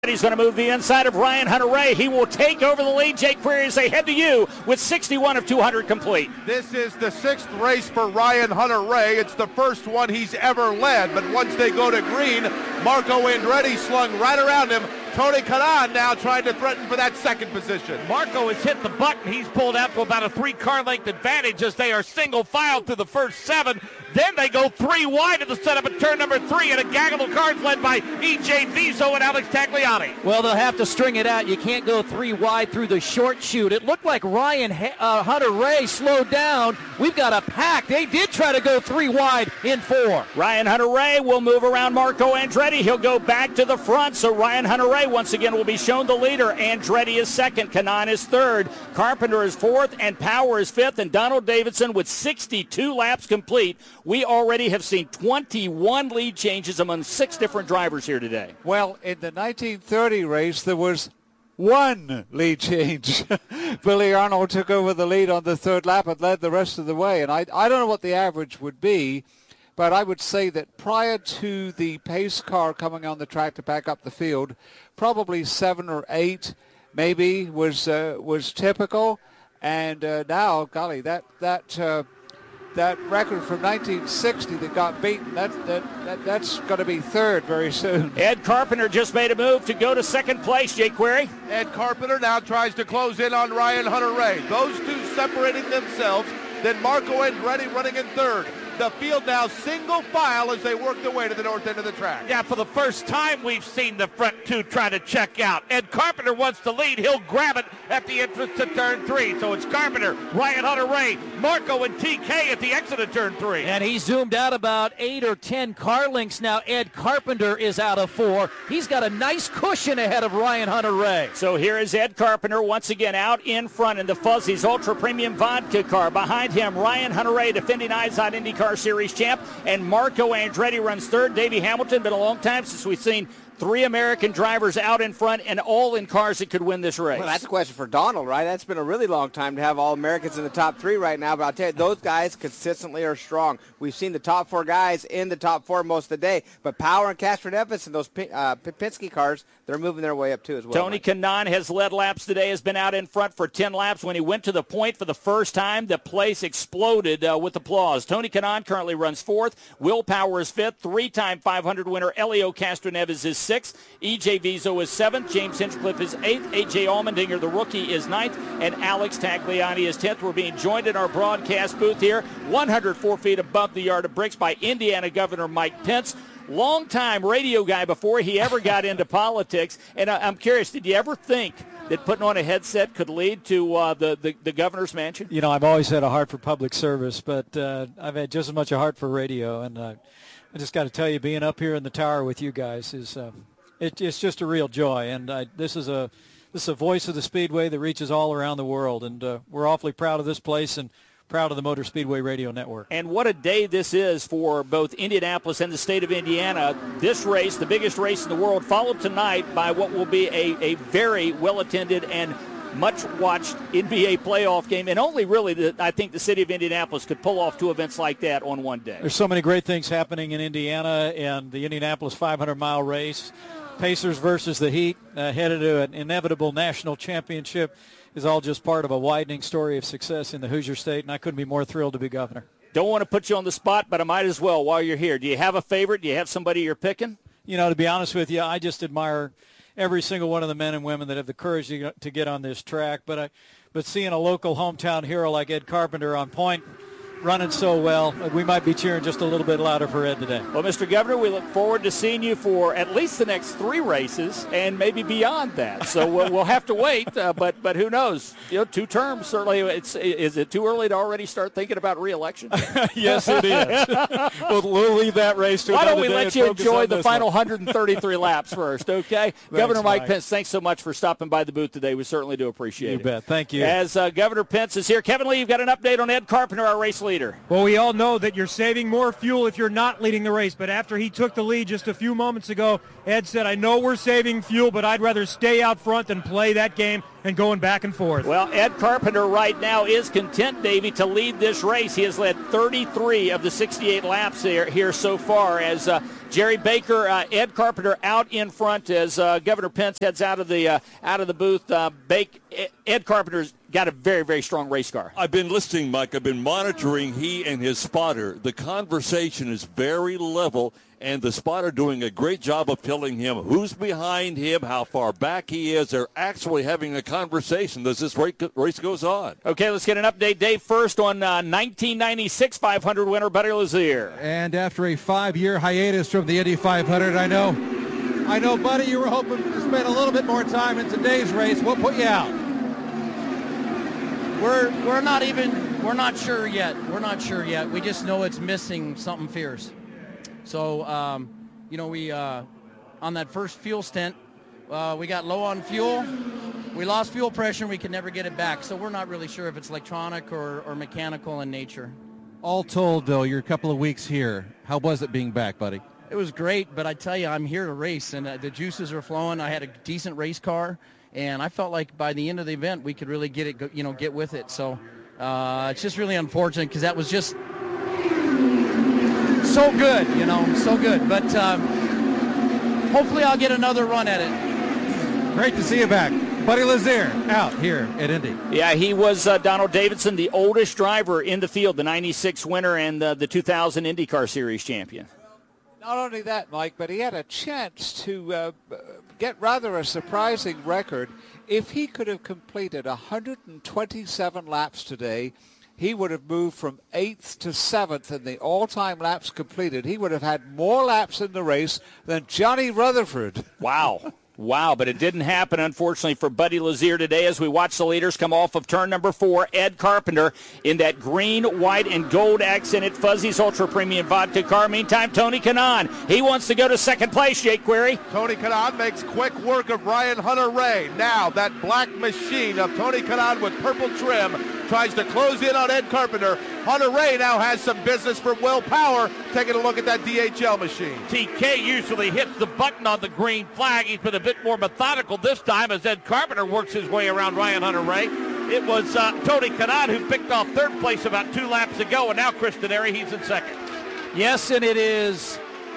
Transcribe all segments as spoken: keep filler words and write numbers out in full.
He's going to move the inside of Ryan Hunter-Reay. He will take over the lead. Jake Query as they head to you with sixty-one of two hundred complete. This is the sixth race for Ryan Hunter-Reay. It's the first one he's ever led, but once they go to green, Marco Andretti slung right around him. Tony Kanaan now trying to threaten for that second position. Marco has hit the button. He's pulled out to about a three-car length advantage as they are single file through the first seven. Then they go three wide at the setup at turn number three, and a gaggle of cars led by E J Viso and Alex Tagliani. Well, they'll have to string it out. You can't go three wide through the short chute. It looked like Ryan uh, Hunter-Reay slowed down. We've got a pack. They did try to go three wide in four. Ryan Hunter-Reay will move around Marco Andretti. He'll go back to the front, so Ryan Hunter-Reay once again will be shown the leader. Andretti is second, Kanaan is third, Carpenter is fourth, and Power is fifth, and Donald Davidson with sixty-two laps complete. We already have seen twenty-one lead changes among six different drivers here today. Well, in the nineteen thirty race, there was one lead change. Billy Arnold took over the lead on the third lap and led the rest of the way. And I, I don't know what the average would be, but I would say that prior to the pace car coming on the track to back up the field, probably seven or eight maybe was uh, was typical. And uh, now, golly, that that uh, that record from nineteen sixty that got beaten, that, that, that that's going to be third very soon. Ed Carpenter just made a move to go to second place, Jake Query. Ed Carpenter now tries to close in on Ryan Hunter-Reay. Those two separating themselves, then Marco Andretti running in third. The field now single file as they work their way to the north end of the track. Yeah, for the first time we've seen the front two try to check out. Ed Carpenter wants to lead. He'll grab it at the entrance to turn three. So it's Carpenter, Ryan Hunter-Reay, Marco, and T K at the exit of turn three. And he zoomed out about eight or ten car lengths now. Ed Carpenter is out of four. He's got a nice cushion ahead of Ryan Hunter-Reay. So here is Ed Carpenter once again out in front in the Fuzzies Ultra Premium Vodka car. Behind him, Ryan Hunter-Reay, defending IZOD IndyCar Series champ, and Marco Andretti runs third. Davey Hamilton, been a long time since we've seen three American drivers out in front and all in cars that could win this race. Well, that's a question for Donald, right? That's been a really long time to have all Americans in the top three right now, but I'll tell you, those guys consistently are strong. We've seen the top four guys in the top four most of the day, but Power and Casper Nevis and those uh, Penske cars, they're moving their way up too as well. Tony Mike. Kanaan has led laps today, has been out in front for ten laps. When he went to the point for the first time, the place exploded uh, with applause. Tony Kanaan currently runs fourth. Will Power is fifth. Three-time five hundred winner Elio Castroneves is sixth. E J Viso is seventh. James Hinchcliffe is eighth. A J Allmendinger, the rookie, is ninth. And Alex Tagliani is tenth. We're being joined in our broadcast booth here, one hundred four feet above the yard of bricks, by Indiana Governor Mike Pence. Long-time radio guy before he ever got into politics. And I, I'm curious, did you ever think that putting on a headset could lead to uh, the, the, the governor's mansion? You know, I've always had a heart for public service, but uh, I've had just as much a heart for radio. And uh, I just got to tell you, being up here in the tower with you guys is uh, it, it's just a real joy. And I, this is a this is a voice of the Speedway that reaches all around the world. And uh, we're awfully proud of this place and proud of the Motor Speedway Radio Network. And what a day this is for both Indianapolis and the state of Indiana. This race, the biggest race in the world, followed tonight by what will be a, a very well-attended and much-watched N B A playoff game. And only really, the, I think, the city of Indianapolis could pull off two events like that on one day. There's so many great things happening in Indiana and the Indianapolis five hundred mile race. Pacers versus the Heat, uh, headed to an inevitable national championship, is all just part of a widening story of success in the Hoosier State, and I couldn't be more thrilled to be governor. Don't want to put you on the spot, but I might as well while you're here. Do you have a favorite? Do you have somebody you're picking? You know, to be honest with you, I just admire every single one of the men and women that have the courage to, to get on this track. But I, but seeing a local hometown hero like Ed Carpenter on point, running so well, we might be cheering just a little bit louder for Ed today. Well, Mister Governor, we look forward to seeing you for at least the next three races and maybe beyond that. So we'll, we'll have to wait, uh, but but who knows? You know, two terms, certainly. It's, is it too early to already start thinking about re-election? Yes, it is. we'll, we'll leave that race to Why another don't we day let you enjoy the final one. one hundred thirty-three laps first, okay? Thanks, Governor Mike, Mike Pence, thanks so much for stopping by the booth today. We certainly do appreciate you it. You bet. Thank you. As uh, Governor Pence is here, Kevin Lee, you've got an update on Ed Carpenter, our race leader. Well, we all know that you're saving more fuel if you're not leading the race, but after he took the lead just a few moments ago, Ed said, I know we're saving fuel, but I'd rather stay out front than play that game. and going back and forth. Well, Ed Carpenter right now is content, Davey, to lead this race. He has led thirty-three of the sixty-eight laps here, here so far as uh, Jerry Baker, uh, Ed Carpenter out in front as uh, Governor Pence heads out of the uh, out of the booth. Uh, Bake, Ed Carpenter's got a very, very strong race car. I've been listening, Mike. I've been monitoring he and his spotter. The conversation is very level, and the spotter doing a great job of telling him who's behind him, how far back he is. They're actually having a conversation as this race goes on. Okay, let's get an update, Dave, first on uh, nineteen ninety-six five hundred winner Buddy Lazier. And after a five-year hiatus from the Indy five hundred, I know, I know, Buddy, you were hoping to spend a little bit more time in today's race. What put you out? We're we're not even we're not sure yet. We're not sure yet. We just know it's missing something fierce. So um, you know, we uh, on that first fuel stint, uh, we got low on fuel. We lost fuel pressure, and we could never get it back. So we're not really sure if it's electronic or, or mechanical in nature. All told, though, you're a couple of weeks here. How was it being back, buddy? It was great, but I tell you, I'm here to race, and uh, the juices are flowing. I had a decent race car. And I felt like by the end of the event, we could really get it, you know, get with it. So uh, it's just really unfortunate because that was just so good, you know, so good. But um, hopefully I'll get another run at it. Great to see you back. Buddy Lazier out here at Indy. Yeah, he was uh, Donald Davidson, the oldest driver in the field, the ninety-six winner and uh, the two thousand IndyCar Series champion. Not only that, Mike, but he had a chance to uh, get rather a surprising record. If he could have completed one hundred twenty-seven laps today, he would have moved from eighth to seventh in the all-time laps completed. He would have had more laps in the race than Johnny Rutherford. Wow. Wow, but it didn't happen, unfortunately, for Buddy Lazier today as we watch the leaders come off of turn number four. Ed Carpenter in that green, white, and gold-accented Fuzzy's Ultra Premium Vodka car. Meantime, Tony Kanaan, he wants to go to second place, Jake Query. Tony Kanaan makes quick work of Ryan Hunter-Ray. Now that black machine of Tony Kanaan with purple trim tries to close in on Ed Carpenter. Hunter-Ray now has some business from Will Power. Taking a look at that D H L machine. T K usually hits the button on the green flag. He's been a bit more methodical this time as Ed Carpenter works his way around Ryan Hunter-Ray. It was uh, Tony Kanaan who picked off third place about two laps ago, and now Chris Denary, he's in second. Yes, and it is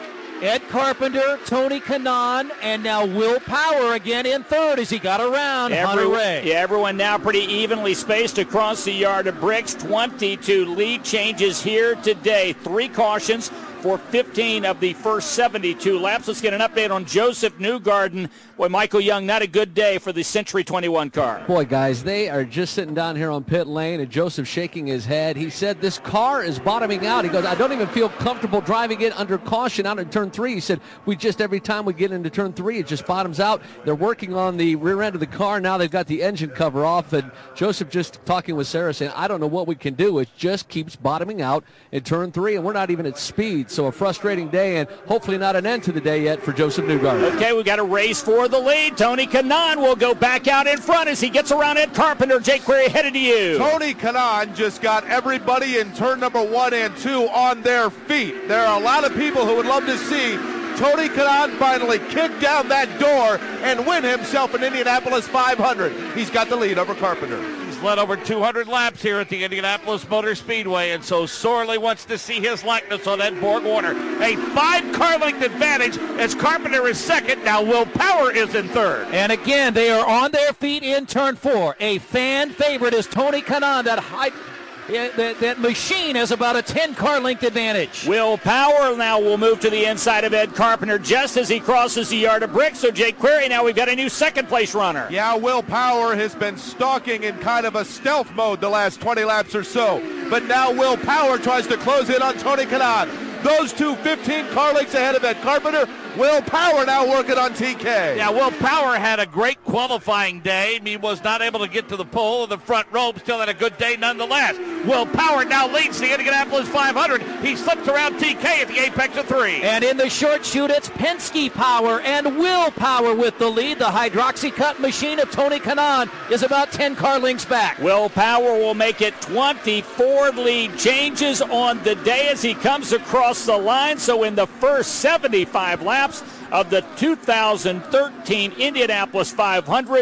Ed Carpenter, Tony Kanaan, and now Will Power again in third as he got around Hunter-Ray. Yeah, everyone now pretty evenly spaced across the yard of bricks. twenty-two lead changes here today. Three cautions for fifteen of the first seventy-two laps. Let's get an update on Joseph Newgarden. Boy, Michael Young, not a good day for the Century twenty-one car. Boy, guys, they are just sitting down here on pit lane, and Joseph shaking his head. He said this car is bottoming out. He goes, I don't even feel comfortable driving it under caution out in turn three. He said, we just, every time we get into turn three, it just bottoms out. They're working on the rear end of the car. Now they've got the engine cover off, and Joseph just talking with Sarah saying, I don't know what we can do. It just keeps bottoming out in turn three, and we're not even at speed. So a frustrating day, and hopefully not an end to the day yet for Joseph Newgarden. Okay, we've got a race for the lead. Tony Kanaan will go back out in front as he gets around Ed Carpenter. Jake Query headed to you. Tony Kanaan just got everybody in turn number one and two on their feet. There are a lot of people who would love to see Tony Kanaan finally kick down that door and win himself an Indianapolis five hundred. He's got the lead over Carpenter. He's led over two hundred laps here at the Indianapolis Motor Speedway, and so sorely wants to see his likeness on Ed Borg-Warner. A five-car length advantage as Carpenter is second. Now Will Power is in third. And again, they are on their feet in turn four. A fan favorite is Tony Kanaan. That high... Yeah, that, that machine has about a ten-car length advantage. Will Power now will move to the inside of Ed Carpenter just as he crosses the yard of bricks. So Jake Query, now we've got a new second-place runner. Yeah, Will Power has been stalking in kind of a stealth mode the last twenty laps or so. But now Will Power tries to close in on Tony Kanaan. Those two fifteen-car lengths ahead of Ed Carpenter. Will Power now working on T K. Yeah, Will Power had a great qualifying day. He was not able to get to the pole of the front row, still had a good day nonetheless. Will Power now leads the Indianapolis five hundred. He slips around T K at the apex of three. And in the short chute, it's Penske Power and Will Power with the lead. The hydroxy-cut machine of Tony Kanaan is about ten-car lengths back. Will Power will make it twenty-four lead changes on the day as he comes across the line. So in the first seventy-five laps of the two thousand thirteen Indianapolis five hundred,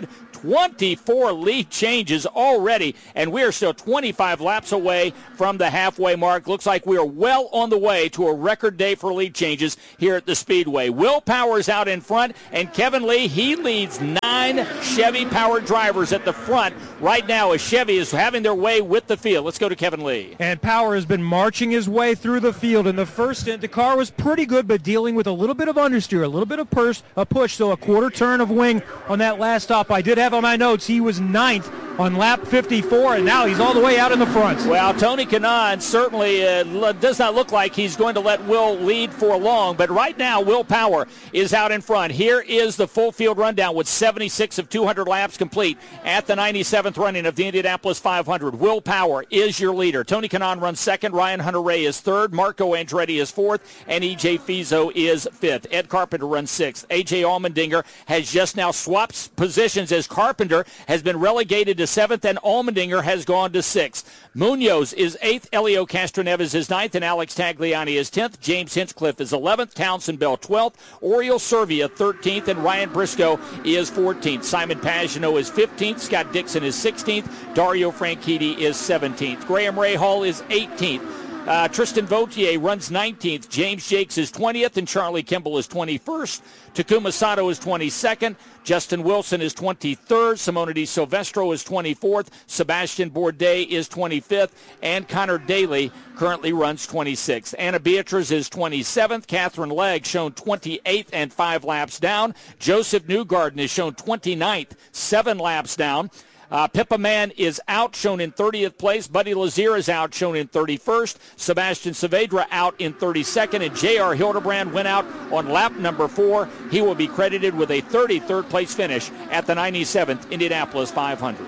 twenty-four lead changes already, and we are still twenty-five laps away from the halfway mark. Looks like we are well on the way to a record day for lead changes here at the Speedway. Will Power's out in front, and Kevin Lee, he leads nine Chevy-powered drivers at the front right now as Chevy is having their way with the field. Let's go to Kevin Lee. And Power has been marching his way through the field. In the first stint, the car was pretty good, but dealing with a little bit of understeer, a little bit of purse, a push, so a quarter turn of wing on that last stop. I did have on my notes he was ninth on lap fifty-four, and now he's all the way out in the front. Well, Tony Kanaan certainly uh, does not look like he's going to let Will lead for long, but right now Will Power is out in front. Here is the full field rundown with seventy-six of two hundred laps complete at the ninety-seventh running of the Indianapolis five hundred. Will Power is your leader. Tony Kanaan runs second. Ryan Hunter-Reay is third. Marco Andretti is fourth, and E J Fizo is fifth. Ed Carpenter runs sixth. A J Allmendinger has just now swapped positions as Carpenter has been relegated to seventh, and Allmendinger has gone to sixth. Munoz is eighth. Elio Castroneves is ninth, and Alex Tagliani is tenth. James Hinchcliffe is eleventh. Townsend Bell twelfth. Oriol Servia thirteenth, and Ryan Briscoe is fourteenth. Simon Pagenaud is fifteenth. Scott Dixon is sixteenth. Dario Franchitti is seventeenth. Graham Rahal is eighteenth. Uh, Tristan Vautier runs nineteenth. James Jakes is twentieth, and Charlie Kimball is twenty-first. Takuma Sato is twenty-second. Justin Wilson is twenty-third. Simone Di Silvestro is twenty-fourth. Sebastian Bourdais is twenty-fifth. And Connor Daly currently runs twenty-sixth. Anna Beatriz is twenty-seventh. Catherine Legg shown twenty-eighth and five laps down. Joseph Newgarden is shown twenty-ninth, seven laps down. Uh, Pippa Mann is out, shown in thirtieth place. Buddy Lazier is out, shown in thirty-first. Sebastian Saavedra out in thirty-second. And J R Hildebrand went out on lap number four. He will be credited with a thirty-third place finish at the ninety-seventh Indianapolis five hundred.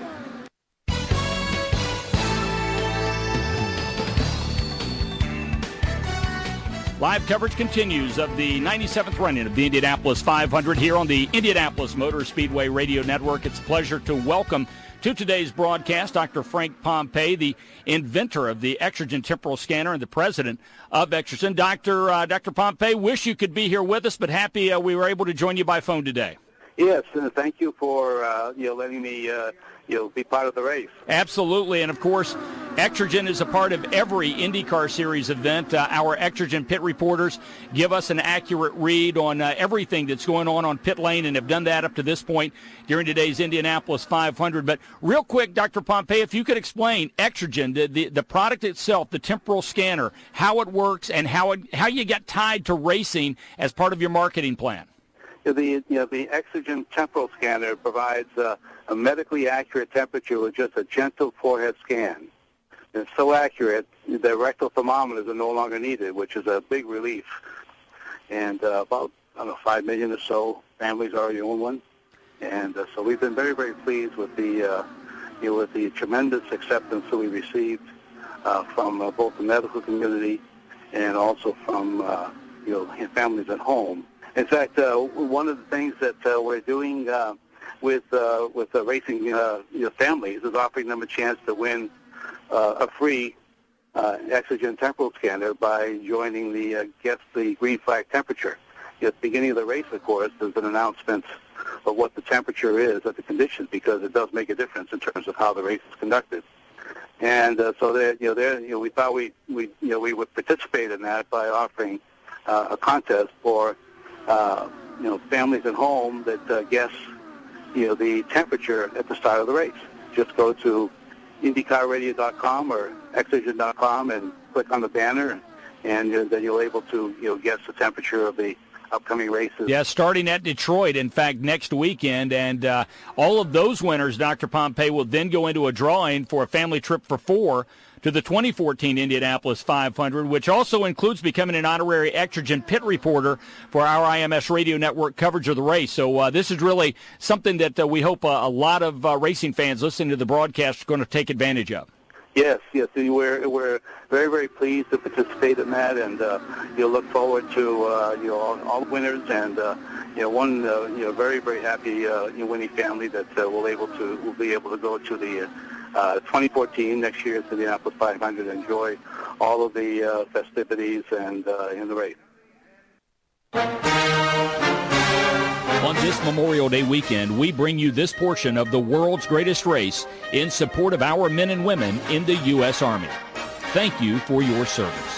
Live coverage continues of the ninety-seventh running of the Indianapolis five hundred here on the Indianapolis Motor Speedway Radio Network. It's a pleasure to welcome to today's broadcast Doctor Frank Pompei, the inventor of the Exergen temporal scanner and the president of Exergen. Doctor Uh, Doctor Pompei, wish you could be here with us, but happy uh, we were able to join you by phone today. Yes, uh, thank you for uh, you know letting me uh, you know be part of the race. Absolutely, and of course, Exergen is a part of every IndyCar Series event. Uh, our Exergen pit reporters give us an accurate read on uh, everything that's going on on pit lane and have done that up to this point during today's Indianapolis five hundred. But real quick, Doctor Pompei, if you could explain Exergen, the, the, the product itself, the temporal scanner, how it works and how it, how you get tied to racing as part of your marketing plan. The you know the Exergen temporal scanner provides uh, a medically accurate temperature with just a gentle forehead scan. It's so accurate, the rectal thermometers are no longer needed, which is a big relief. And uh, about, I don't know, five million or so families already own one. And uh, so we've been very, very pleased with the, uh, you know, with the tremendous acceptance that we received uh, from uh, both the medical community and also from, uh, you know, families at home. In fact, uh, one of the things that uh, we're doing uh, with uh, with uh, racing uh, you know, families is offering them a chance to win Uh, a free uh, Exergen temporal scanner by joining the uh, Guess the Green Flag Temperature. At the beginning of the race, of course, there's an announcement of what the temperature is at the conditions, because it does make a difference in terms of how the race is conducted. And uh, so there, you know, there, you know, we thought we, we, you know, we would participate in that by offering uh, a contest for, uh, you know, families at home that uh, guess, you know, the temperature at the start of the race. Just go to IndyCar Radio dot com or Exergen dot com and click on the banner, and uh, then you'll able to you know guess the temperature of the upcoming races. Yeah, starting at Detroit, in fact, next weekend, and uh, all of those winners, Doctor Pompei, will then go into a drawing for a family trip for four to the twenty fourteen Indianapolis five hundred, which also includes becoming an honorary Exergen pit reporter for our I M S radio network coverage of the race. So uh, this is really something that uh, we hope uh, a lot of uh, racing fans listening to the broadcast are going to take advantage of. Yes, yes, we're we're very very pleased to participate in that, and uh, you'll look forward to uh, you know all, all the winners, and uh, you know one uh, you know very very happy uh, you know, winning family that uh, will able to will be able to go to the uh, twenty fourteen next year's Indianapolis five hundred and enjoy all of the uh, festivities and uh, in the race. On this Memorial Day weekend, we bring you this portion of the world's greatest race in support of our men and women in the U S Army. Thank you for your service.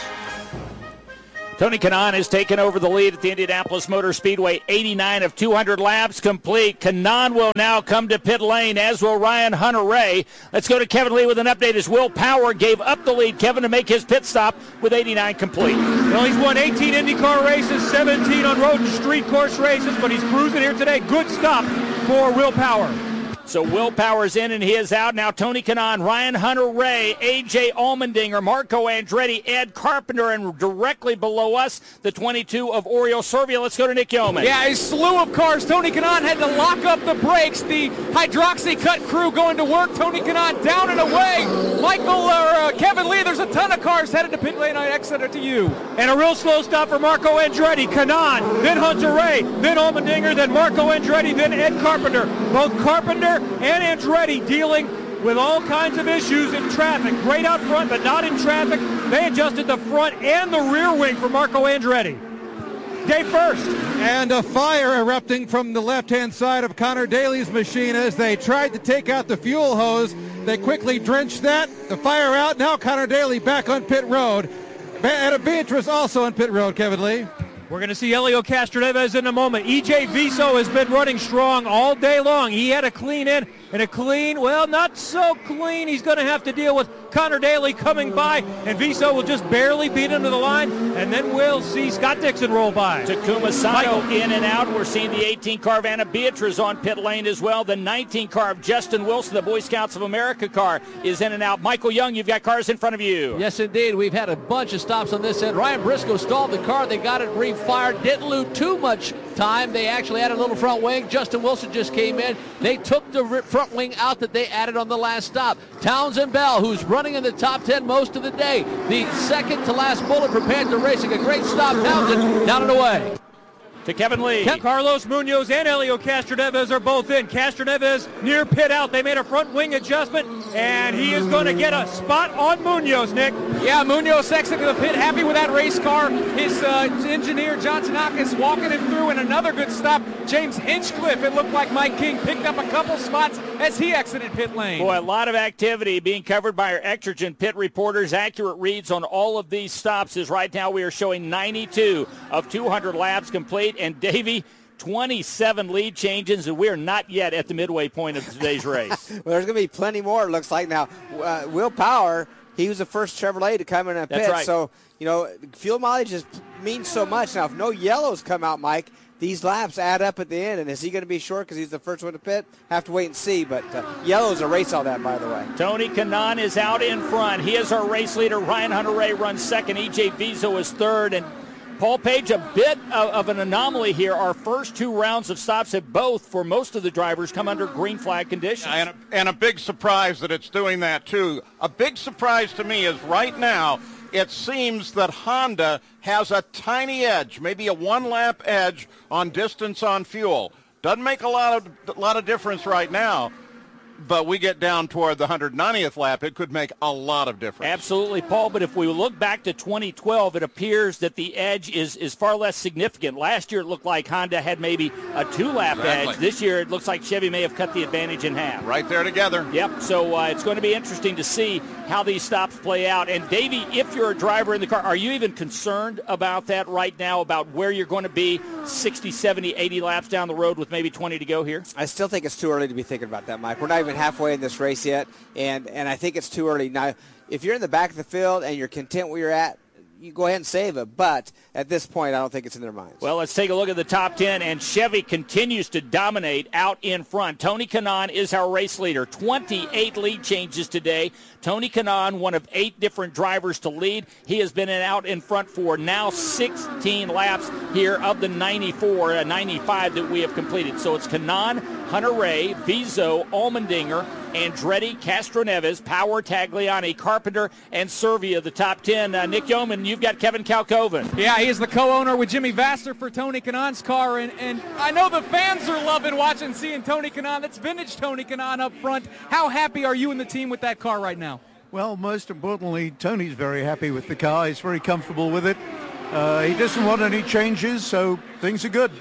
Tony Kanaan has taken over the lead at the Indianapolis Motor Speedway. eighty-nine of two hundred laps complete. Kanaan will now come to pit lane, as will Ryan Hunter-Reay. Let's go to Kevin Lee with an update as Will Power gave up the lead, Kevin, to make his pit stop with eighty-nine complete. Well, he's won eighteen IndyCar races, seventeen on road and street course races, but he's cruising here today. Good stop for Will Power. So Will Power's in and he is out. Now Tony Kanaan, Ryan Hunter-Reay, A J Allmendinger, Marco Andretti, Ed Carpenter, and directly below us, the twenty-two of Oriol Servia. Let's go to Nick Yeoman. Yeah, a slew of cars. Tony Kanaan had to lock up the brakes. The Hydroxy Cut crew going to work. Tony Kanaan down and away. Michael or uh, Kevin Lee, there's a ton of cars headed to pit lane. I exit it to you. And a real slow stop for Marco Andretti. Kanaan, then Hunter-Reay, then Allmendinger, then Marco Andretti, then Ed Carpenter. Both Carpenter and Andretti dealing with all kinds of issues in traffic. Great out front, but not in traffic. They adjusted the front and the rear wing for Marco Andretti. Day first. And a fire erupting from the left-hand side of Connor Daly's machine as they tried to take out the fuel hose. They quickly drenched that. The fire out. Now Connor Daly back on pit road. And Beatrice also on pit road, Kevin Lee. We're going to see Helio Castroneves in a moment. E J Viso has been running strong all day long. He had a clean in and a clean, well, not so clean. He's going to have to deal with Connor Daly coming by, and Viso will just barely beat him to the line, and then we'll see Scott Dixon roll by. Takuma Sato in and out. We're seeing the eighteen car of Anna Beatriz on pit lane as well. The nineteen car of Justin Wilson, the Boy Scouts of America car, is in and out. Michael Young, you've got cars in front of you. Yes, indeed. We've had a bunch of stops on this end. Ryan Briscoe stalled the car. They got it refired. Didn't lose too much time. They actually added a little front wing. Justin Wilson just came in. They took the front wing out that they added on the last stop. Townsend Bell, who's running in the top ten most of the day. The second to last bullet for Panther Racing. A great stop. Townsend down and away. To Kevin Lee. Carlos Munoz and Helio Castroneves are both in. Castroneves near pit out. They made a front wing adjustment, and he is going to get a spot on Munoz, Nick. Yeah, Munoz exited the pit, happy with that race car. His uh, engineer, John Tanakis, walking him through, and another good stop. James Hinchcliffe, it looked like Mike King picked up a couple spots as he exited pit lane. Boy, a lot of activity being covered by our Exergen pit reporters. Accurate reads on all of these stops is right now we are showing ninety-two of two hundred laps complete. And Davey, twenty-seven lead changes, and we're not yet at the midway point of today's race. Well, there's going to be plenty more, it looks like now. Uh, Will Power, he was the first Chevrolet to come in a pit. Right. So, you know, fuel mileage just means so much. Now, if no yellows come out, Mike, these laps add up at the end. And is he going to be short because he's the first one to pit? Have to wait and see. But uh, yellows erase all that, by the way. Tony Kanaan is out in front. He is our race leader. Ryan Hunter-Reay runs second. E J Viso is third. And Paul Page, a bit of, of an anomaly here. Our first two rounds of stops have both, for most of the drivers, come under green flag conditions. And a, and a big surprise that it's doing that, too. A big surprise to me is right now it seems that Honda has a tiny edge, maybe a one-lap edge on distance on fuel. Doesn't make a lot of, a lot of difference right now. But we get down toward the one hundred ninetieth lap, it could make a lot of difference. Absolutely, Paul. But if we look back to twenty twelve, it appears that the edge is, is far less significant. Last year, it looked like Honda had maybe a two-lap Exactly. edge. This year, it looks like Chevy may have cut the advantage in half. Right there together. Yep. So uh, it's going to be interesting to see how these stops play out. And, Davey, if you're a driver in the car, are you even concerned about that right now, about where you're going to be sixty, seventy, eighty laps down the road with maybe twenty to go here? I still think it's too early to be thinking about that, Mike. We're not even halfway in this race yet, and, and I think it's too early. Now, if you're in the back of the field and you're content where you're at, you go ahead and save it. But at this point, I don't think it's in their minds. Well, let's take a look at the top ten, and Chevy continues to dominate out in front. Tony Kanaan is our race leader. twenty-eight lead changes today. Tony Kanaan, one of eight different drivers to lead. He has been out in front for now sixteen laps here of the ninety-four, uh, ninety-five that we have completed. So it's Kanaan, Hunter-Reay, Viso, Allmendinger, Andretti, Castroneves, Power, Tagliani, Carpenter, and Servia, the top ten. Uh, Nick Yeoman, you've got Kevin Kalkoven. Yeah, he is the co-owner with Jimmy Vassar for Tony Kanaan's car, and, and I know the fans are loving watching, seeing Tony Kanaan. That's vintage Tony Kanaan up front. How happy are you and the team with that car right now? Well, most importantly, Tony's very happy with the car. He's very comfortable with it. Uh, he doesn't want any changes, so things are good.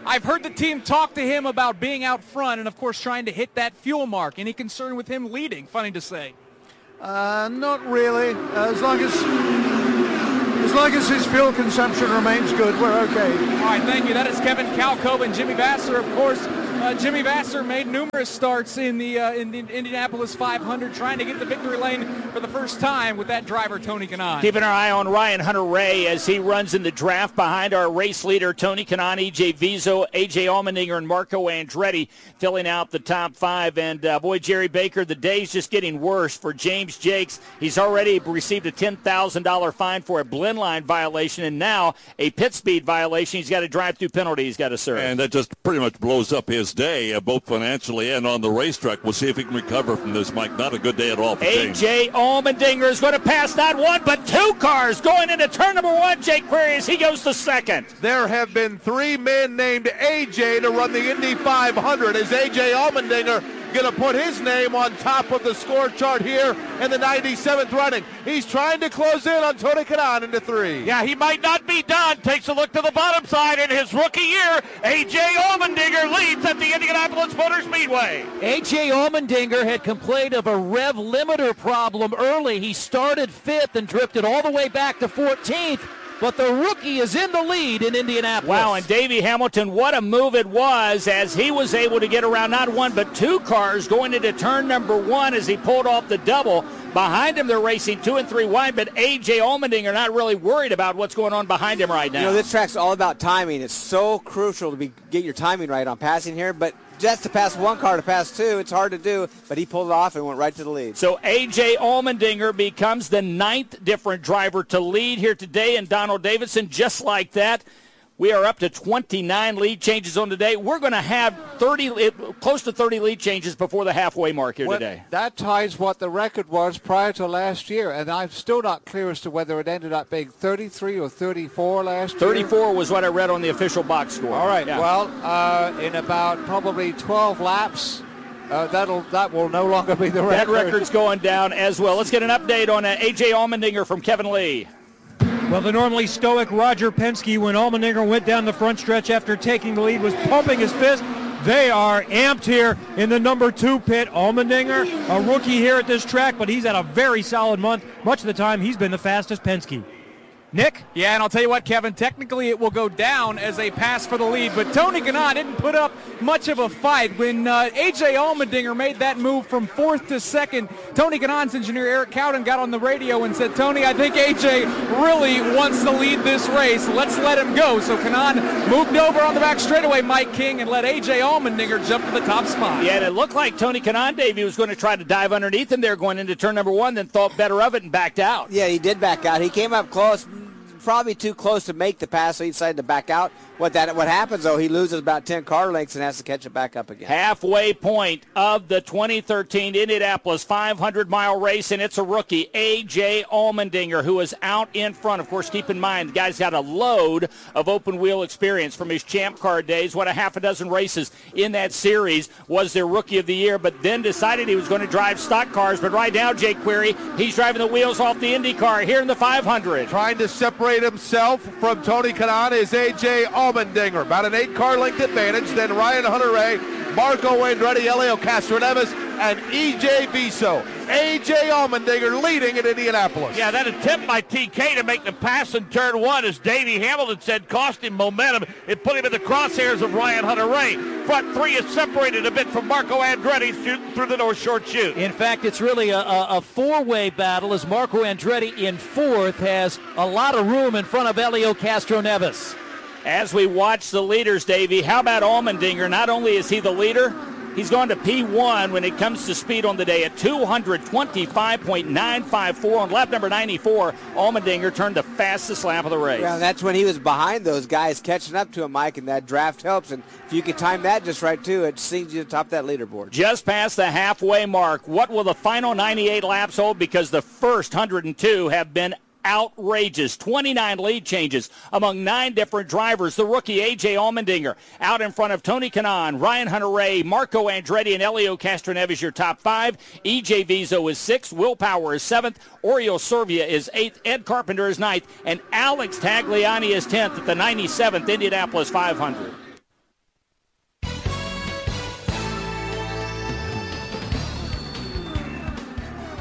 I've heard the team talk to him about being out front and, of course, trying to hit that fuel mark. Any concern with him leading? Funny to say. Uh, not really. Uh, as long as as long as his fuel consumption remains good, we're okay. All right, thank you. That is Kevin Kalkove and Jimmy Vasser, of course. Uh, Jimmy Vasser made numerous starts in the uh, in the Indianapolis five hundred, trying to get the victory lane for the first time with that driver, Tony Kanaan. Keeping our eye on Ryan Hunter-Reay as he runs in the draft behind our race leader, Tony Kanaan, E J Viso, A J Allmendinger, and Marco Andretti filling out the top five. And, uh, boy, Jerry Baker, the day's just getting worse for James Jakes. He's already received a ten thousand dollars fine for a blend line violation, and now a pit speed violation. He's got a drive-through penalty he's got to serve. And that just pretty much blows up his day, uh, both financially and on the racetrack. We'll see if he can recover from this, Mike. Not a good day at all for James. A J Allmendinger is going to pass not one but two cars going into turn number one. Jake Query as he goes to second. There have been three men named A J to run the Indy five hundred. Is A J Allmendinger going to put his name on top of the score chart here in the ninety-seventh running? He's trying to close in on Tony Kanaan into three. Yeah, he might not be done. Takes a look to the bottom side in his rookie year. A J Allmendinger leads at the Indianapolis Motor Speedway. A J Allmendinger had complained of a rev limiter problem early. He started fifth and drifted all the way back to fourteenth. But the rookie is in the lead in Indianapolis. Wow, and Davey Hamilton, what a move it was as he was able to get around not one but two cars going into turn number one as he pulled off the double. Behind him, they're racing two and three wide, but A J Allmendinger not really worried about what's going on behind him right now. You know, this track's all about timing. It's so crucial to be, get your timing right on passing here, but just to pass one car to pass two, it's hard to do, but he pulled it off and went right to the lead. So A J Allmendinger becomes the ninth different driver to lead here today, and Donald Davidson, just like that, we are up to twenty-nine lead changes on today. We're going to have thirty, close to thirty lead changes before the halfway mark here well, today. That ties what the record was prior to last year, and I'm still not clear as to whether it ended up being thirty-three or thirty-four last year. thirty-four was what I read on the official box score. All right, yeah. well, uh, in about probably twelve laps, uh, that'll that will no longer be the record. That record's going down as well. Let's get an update on uh, A J Allmendinger from Kevin Lee. Well, the normally stoic Roger Penske, when Allmendinger went down the front stretch after taking the lead, was pumping his fist. They are amped here in the number two pit. Allmendinger, a rookie here at this track, but he's had a very solid month. Much of the time, he's been the fastest Penske. Nick? Yeah, and I'll tell you what, Kevin, technically it will go down as a pass for the lead, but Tony Kanaan didn't put up much of a fight. When uh, A J Allmendinger made that move from fourth to second, Tony Kanaan's engineer, Eric Cowden, got on the radio and said, Tony, I think A J really wants to lead this race. Let's let him go. So Kanaan moved over on the back straightaway, Mike King, and let A J Allmendinger jump to the top spot. Yeah, and it looked like Tony Kanaan, Davey, was going to try to dive underneath him there going into turn number one, then thought better of it and backed out. Yeah, he did back out. He came up close. Probably too close to make the pass, so he decided to back out. What that what happens, though, he loses about ten car lengths and has to catch it back up again. Halfway point of the twenty thirteen Indianapolis five hundred mile race, and it's a rookie, A J Allmendinger, who is out in front. Of course, keep in mind, the guy's got a load of open-wheel experience from his Champ Car days. What, a half a dozen races in that series, was their Rookie of the Year, but then decided he was going to drive stock cars. But right now, Jake Query, he's driving the wheels off the Indy car here in the five hundred. Trying to separate himself from Tony Kanaan is A J Allmendinger. About an eight-car length advantage. Then Ryan Hunter-Reay, Marco Andretti, Helio Castroneves, and E J Viso. A J Allmendinger leading at Indianapolis. Yeah, that attempt by T K to make the pass in turn one, as Davey Hamilton said, cost him momentum. It put him in the crosshairs of Ryan Hunter-Reay. Front three is separated a bit from Marco Andretti shooting through the North Short Chute. In fact, it's really a, a, a four-way battle as Marco Andretti in fourth has a lot of room in front of Helio Castroneves. As we watch the leaders, Davey, how about Allmendinger? Not only is he the leader, he's gone to P one when it comes to speed on the day at two twenty-five point nine five four. On lap number ninety-four, Allmendinger turned the fastest lap of the race. Yeah, that's when he was behind those guys catching up to him, Mike, and that draft helps. And if you can time that just right, too, it sings you to the top of that leaderboard. Just past the halfway mark. What will the final ninety-eight laps hold? Because the first one hundred two have been outrageous. twenty-nine lead changes among nine different drivers. The rookie A J Allmendinger out in front of Tony Kanaan, Ryan Hunter-Reay, Marco Andretti, and Helio Castroneves, your top five. E J Viso is sixth. Will Power is seventh. Oriol Servia is eighth. Ed Carpenter is ninth. And Alex Tagliani is tenth at the ninety-seventh Indianapolis five hundred.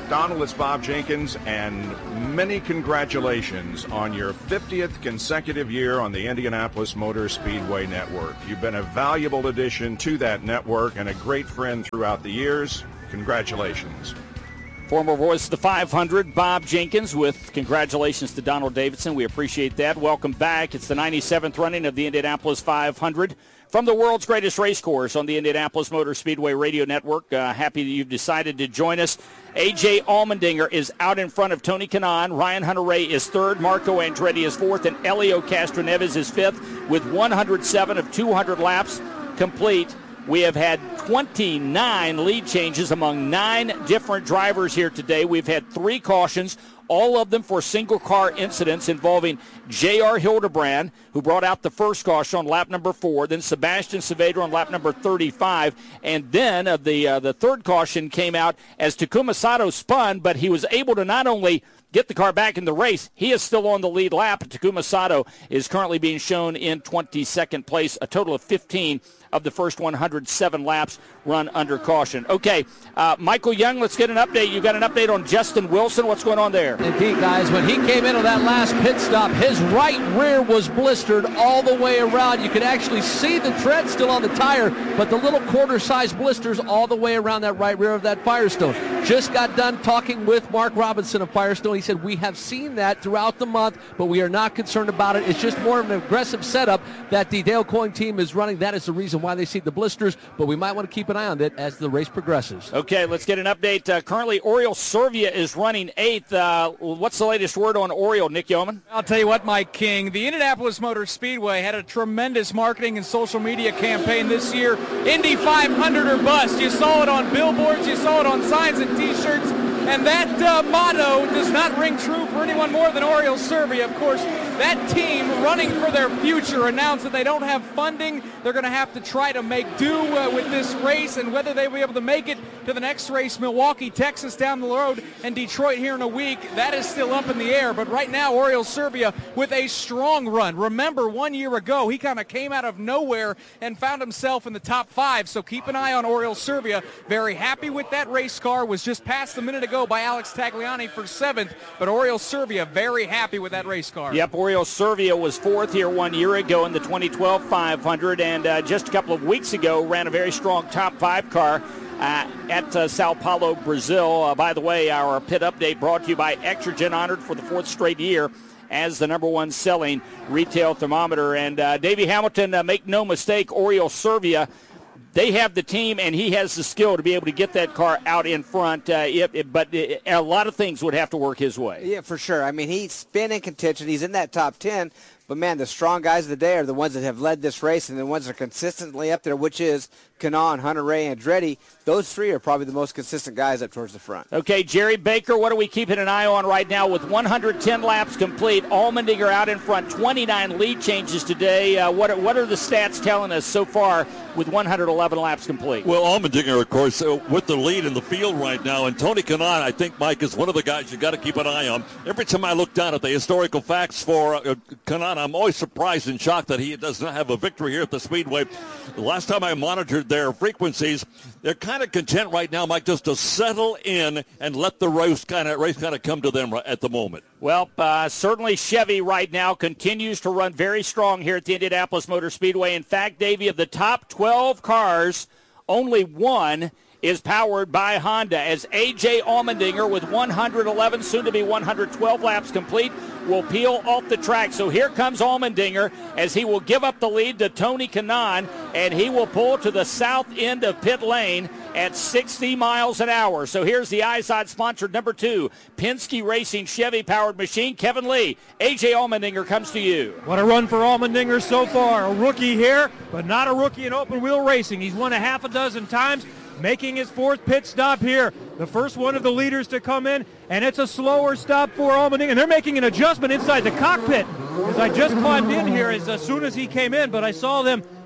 Donald, it's Bob Jenkins, and many congratulations on your fiftieth consecutive year on the Indianapolis Motor Speedway Network. You've been a valuable addition to that network and a great friend throughout the years. Congratulations. Former voice of the five hundred, Bob Jenkins, with congratulations to Donald Davidson. We appreciate that. Welcome back. It's the ninety-seventh running of the Indianapolis five hundred from the world's greatest race course on the Indianapolis Motor Speedway Radio Network. Uh, happy that you've decided to join us. A J Allmendinger is out in front of Tony Kanaan. Ryan Hunter-Ray is third. Marco Andretti is fourth. And Elio Castroneves is fifth with one hundred seven of two hundred laps complete. We have had twenty-nine lead changes among nine different drivers here today. We've had three cautions, all of them for single-car incidents involving J R Hildebrand, who brought out the first caution on lap number four, then Sebastian Saavedra on lap number thirty-five, and then uh, the uh, the third caution came out as Takuma Sato spun, but he was able to not only get the car back in the race, he is still on the lead lap. Takuma Sato is currently being shown in twenty-second place, a total of fifteen of the first one hundred seven laps run under caution. Okay, uh, Michael Young, let's get an update. You got an update on Justin Wilson. What's going on there? Indeed, guys. When he came in on that last pit stop, his right rear was blistered all the way around. You could actually see the tread still on the tire, but the little quarter-sized blisters all the way around that right rear of that Firestone. Just got done talking with Mark Robinson of Firestone. He said, we have seen that throughout the month, but we are not concerned about it. It's just more of an aggressive setup that the Dale Coyne team is running. That is the reason why they see the blisters, but we might want to keep an eye on it as the race progresses. Okay, let's get an update. Uh, currently, Oriol Servia is running eighth. Uh, what's the latest word on Oriol, Nick Yeoman? I'll tell you what, Mike King, the Indianapolis Motor Speedway had a tremendous marketing and social media campaign this year. Indy five hundred or bust. You saw it on billboards, you saw it on signs and T-shirts, and that uh, motto does not ring true for anyone more than Oriol Servia. Of course, that team running for their future announced that they don't have funding. They're going to have to try to make do uh, with this race, and whether they'll be able to make it to the next race, Milwaukee, Texas down the road, and Detroit here in a week, that is still up in the air. But right now, Oriol Servia with a strong run. Remember, one year ago, he kind of came out of nowhere and found himself in the top five, so keep an eye on Oriol Servia. Very happy with that race car. Was just passed a minute ago by Alex Tagliani for seventh, but Oriol Servia very happy with that race car. Yep, Oriol Servia was fourth here one year ago in the twenty twelve five hundred, and uh, just a couple of weeks ago ran a very strong top five car uh, at uh, Sao Paulo, Brazil. Uh, by the way, our pit update brought to you by Extragen, honored for the fourth straight year as the number one selling retail thermometer. And uh, Davey Hamilton, uh, make no mistake, Oriol Servia, they have the team, and he has the skill to be able to get that car out in front. Uh, it, it, but it, a lot of things would have to work his way. Yeah, for sure. I mean, he's been in contention. He's in that top ten. But, man, the strong guys of the day are the ones that have led this race and the ones that are consistently up there, which is Kanaan, Hunter-Ray, and Andretti. Those three are probably the most consistent guys up towards the front. Okay, Jerry Baker, what are we keeping an eye on right now with one hundred ten laps complete? Allmendinger out in front, twenty-nine lead changes today. Uh, what, are, what are the stats telling us so far with one hundred eleven laps complete? Well, Allmendinger, of course, uh, with the lead in the field right now. And Tony Kanaan, I think, Mike, is one of the guys you got to keep an eye on. Every time I look down at the historical facts for uh, Kanaan, I'm always surprised and shocked that he does not have a victory here at the Speedway. The last time I monitored their frequencies, they're kind of content right now, Mike, just to settle in and let the race kind of race kind of come to them at the moment. Well, uh, certainly Chevy right now continues to run very strong here at the Indianapolis Motor Speedway. In fact, Davey, of the top twelve cars, only one is powered by Honda, as A J Allmendinger with one hundred eleven, soon to be one hundred twelve laps complete, will peel off the track. So here comes Allmendinger as he will give up the lead to Tony Kanaan, and he will pull to the south end of pit lane at sixty miles an hour. So here's the IZOD sponsored number two, Penske Racing Chevy-powered machine. Kevin Lee, A J Allmendinger comes to you. What a run for Allmendinger so far. A rookie here, but not a rookie in open-wheel racing. He's won a half a dozen times, making his fourth pit stop here. The first one of the leaders to come in, and it's a slower stop for Allmendinger. And they're making an adjustment inside the cockpit. As I just climbed in here as, as soon as he came in, but I saw them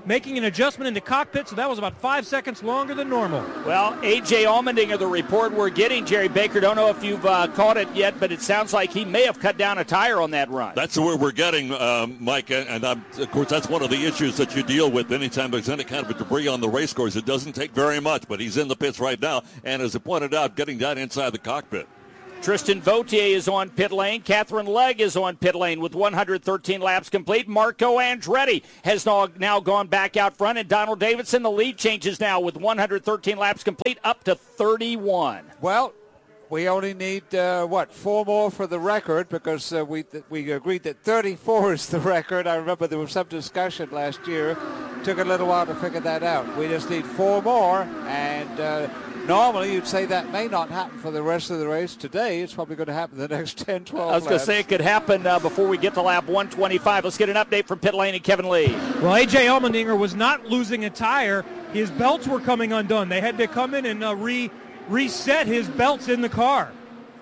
making an adjustment in the cockpit, so that was about five seconds longer than normal. Well, A J Allmendinger, the report we're getting, Jerry Baker, don't know if you've uh, caught it yet, but it sounds like he may have cut down a tire on that run. That's where we're getting, um, Mike, and, and I'm, of course that's one of the issues that you deal with anytime there's any kind of a debris on the race course. It doesn't take very much, but he's in the pits right now, and as I pointed out, getting down inside the cockpit. Tristan Vautier is on pit lane. Catherine Legg is on pit lane with one hundred thirteen laps complete. Marco Andretti has now, now gone back out front, and Donald Davidson, the lead changes now with one hundred thirteen laps complete up to thirty-one. Well, we only need, uh, what, four more for the record because uh, we th- we agreed that thirty-four is the record. I remember there was some discussion last year. Took a little while to figure that out. We just need four more, and uh, normally you'd say that may not happen for the rest of the race. Today, it's probably going to happen the next ten, twelve I was going to say it could happen uh, before we get to lap one twenty-five. Let's get an update from pit lane and Kevin Lee. Well, A J Allmendinger was not losing a tire. His belts were coming undone. They had to come in and uh, re reset his belts in the car.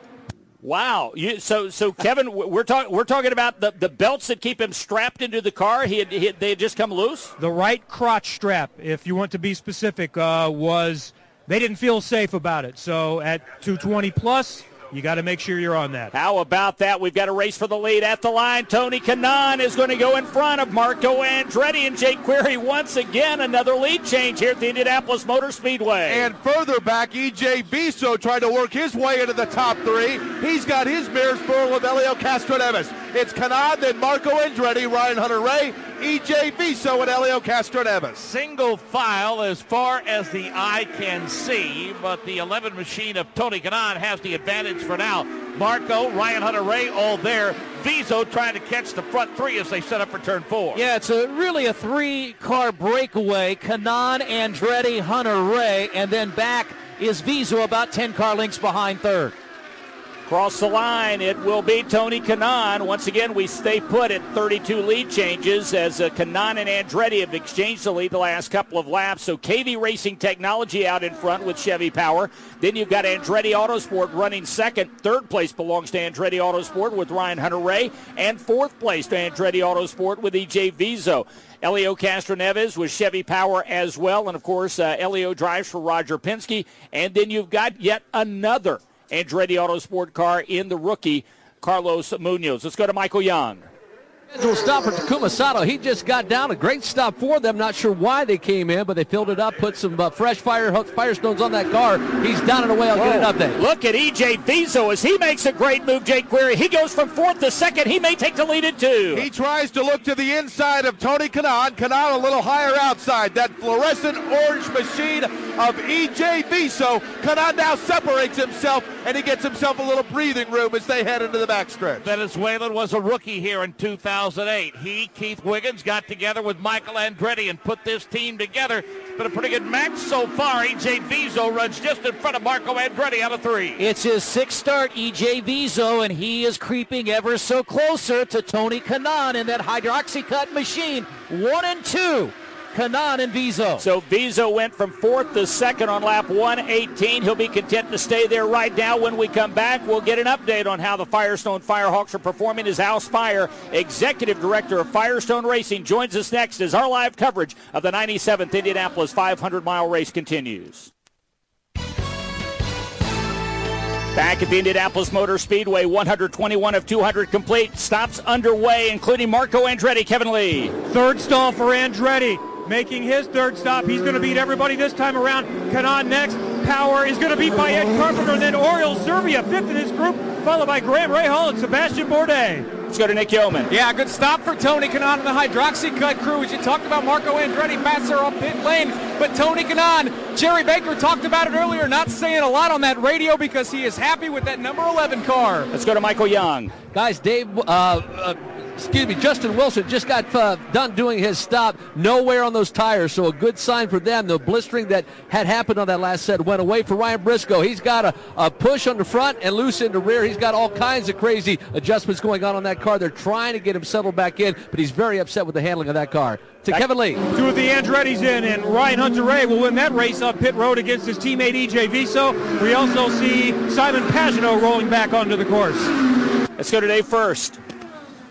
Wow. You, so, so Kevin, we're talking we're talking about the, the belts that keep him strapped into the car. He had, he had, they had just come loose? The right crotch strap, if you want to be specific, uh, was they didn't feel safe about it. So at two twenty plus, you got to make sure you're on that. How about that? We've got a race for the lead at the line. Tony Kanaan is going to go in front of Marco Andretti and Jake Query once again. Another lead change here at the Indianapolis Motor Speedway. And further back, E J Viso tried to work his way into the top three. He's got his mirrors full of Elio Castroneves. It's Kanaan, then Marco Andretti, Ryan Hunter-Reay, E J Viso, and Elio Castroneves. Single file as far as the eye can see, but the eleven machine of Tony Kanaan has the advantage for now. Marco, Ryan Hunter-Reay, all there. Viso trying to catch the front three as they set up for turn four. Yeah, it's a, really a three-car breakaway. Kanaan, Andretti, Hunter-Reay, and then back is Viso about ten car lengths behind third. Across the line, it will be Tony Kanaan. Once again, we stay put at thirty-two lead changes as uh, Kanaan and Andretti have exchanged the lead the last couple of laps. So K V Racing Technology out in front with Chevy Power. Then you've got Andretti Autosport running second. Third place belongs to Andretti Autosport with Ryan Hunter-Reay. And fourth place to Andretti Autosport with E J Viso. Elio Castroneves with Chevy Power as well. And, of course, uh, Elio drives for Roger Penske. And then you've got yet another Andretti Autosport car in the rookie, Carlos Munoz. Let's go to Michael Young. Scheduled stop for Takuma Sato. He just got down. A great stop for them. Not sure why they came in, but they filled it up, put some uh, fresh fire firestones on that car. He's down and away. I'll Whoa. get an update. Look at E J Viso as he makes a great move, Jake Query. He goes from fourth to second. He may take the lead at two. He tries to look to the inside of Tony Kanaan. Kanaan a little higher outside. That fluorescent orange machine of E J Viso. Kanaan now separates himself, and he gets himself a little breathing room as they head into the backstretch. Venezuelan was a rookie here in two thousand eight. He, Keith Wiggins, got together with Michael Andretti and put this team together. It's been a pretty good match so far. E J Viso runs just in front of Marco Andretti out of three. It's his sixth start, E J Viso, and he is creeping ever so closer to Tony Kanaan in that hydroxy-cut machine. One and two. Kanaan and Viso. So Viso went from fourth to second on lap one eighteen. He'll be content to stay there right now. When we come back, we'll get an update on how the Firestone Firehawks are performing as Al Spire, Executive Director of Firestone Racing, joins us next as our live coverage of the ninety-seventh Indianapolis five hundred mile race continues. Back at the Indianapolis Motor Speedway, one hundred twenty-one of two hundred complete. Stops underway, including Marco Andretti. Kevin Lee. Third stall for Andretti. Making his third stop. He's going to beat everybody this time around. Kanaan next. Power is going to beat by Ed Carpenter. And then Oriol Servia, fifth in his group, followed by Graham Rahal and Sebastian Bourdais. Let's go to Nick Yeoman. Yeah, good stop for Tony Kanaan and the Hydroxy-Cut crew. As you talked about, Marco Andretti, Masser on pit lane. But Tony Kanaan, Jerry Baker talked about it earlier, not saying a lot on that radio because he is happy with that number eleven car. Let's go to Michael Young. Guys, Dave, uh, uh, excuse me, Justin Wilson just got uh, done doing his stop. No wear on those tires, so a good sign for them. The blistering that had happened on that last set went away for Ryan Briscoe. He's got a, a push on the front and loose in the rear. He's got all kinds of crazy adjustments going on on that car. They're trying to get him settled back in, but he's very upset with the handling of that car. To Kevin Lee. Two of the Andretti's in, and Ryan Hunter-Reay will win that race up pit road against his teammate E J Viso. We also see Simon Pagenaud rolling back onto the course. Let's go to Dave first.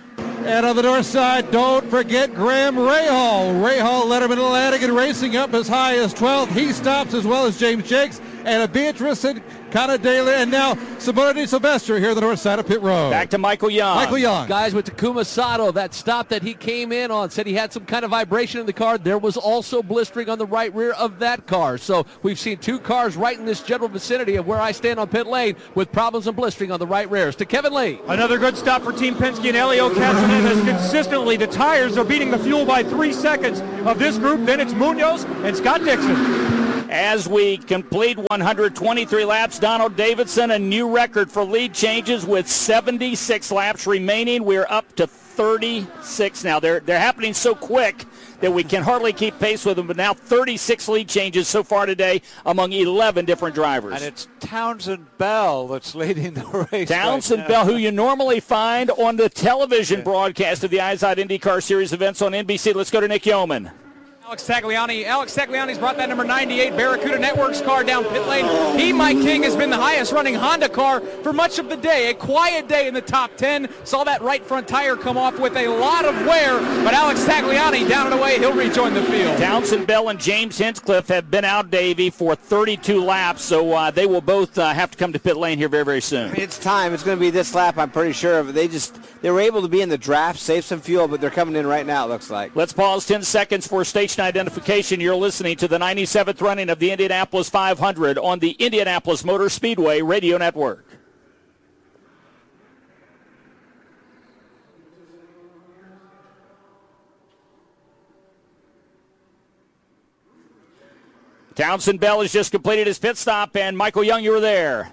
And on the north side, don't forget Graham Rahal. Rahal led him in Atlantic and racing up as high as twelfth. He stops as well as James Jakes and a Beatrice and Connor Daly, and now Simona Di Silvestro here on the north side of pit road. Back to Michael Young. Michael Young. Guys with Takuma Sato, that stop that he came in on, said he had some kind of vibration in the car. There was also blistering on the right rear of that car. So we've seen two cars right in this general vicinity of where I stand on pit lane with problems and blistering on the right rears. To Kevin Lee. Another good stop for Team Penske and Elio Castroneves. Consistently, the tires are beating the fuel by three seconds of this group. Then it's Munoz and Scott Dixon. As we complete one hundred twenty-three laps, Donald Davidson, a new record for lead changes with seventy-six laps remaining. We're up to thirty-six now. They're, they're happening so quick that we can hardly keep pace with them, but now thirty-six lead changes so far today among eleven different drivers. And it's Townsend Bell that's leading the race. Townsend right Bell, who you normally find on the television broadcast of the IZOD IndyCar Series events on N B C. Let's go to Nick Yeoman. Alex Tagliani. Alex Tagliani's brought that number ninety-eight Barracuda Networks car down pit lane. He, Mike King, has been the highest running Honda car for much of the day. A quiet day in the top ten. Saw that right front tire come off with a lot of wear, but Alex Tagliani down and away. He'll rejoin the field. Townsend Bell and James Hinchcliffe have been out, Davey, for thirty-two laps, so uh, they will both uh, have to come to pit lane here very, very soon. It's time. It's going to be this lap, I'm pretty sure. They just they were able to be in the draft, save some fuel, but they're coming in right now, it looks like. Let's pause ten seconds for station identification. You're listening to the ninety-seventh running of the Indianapolis five hundred on the Indianapolis Motor Speedway Radio Network. Townsend Bell has just completed his pit stop, and Michael Young, you were there.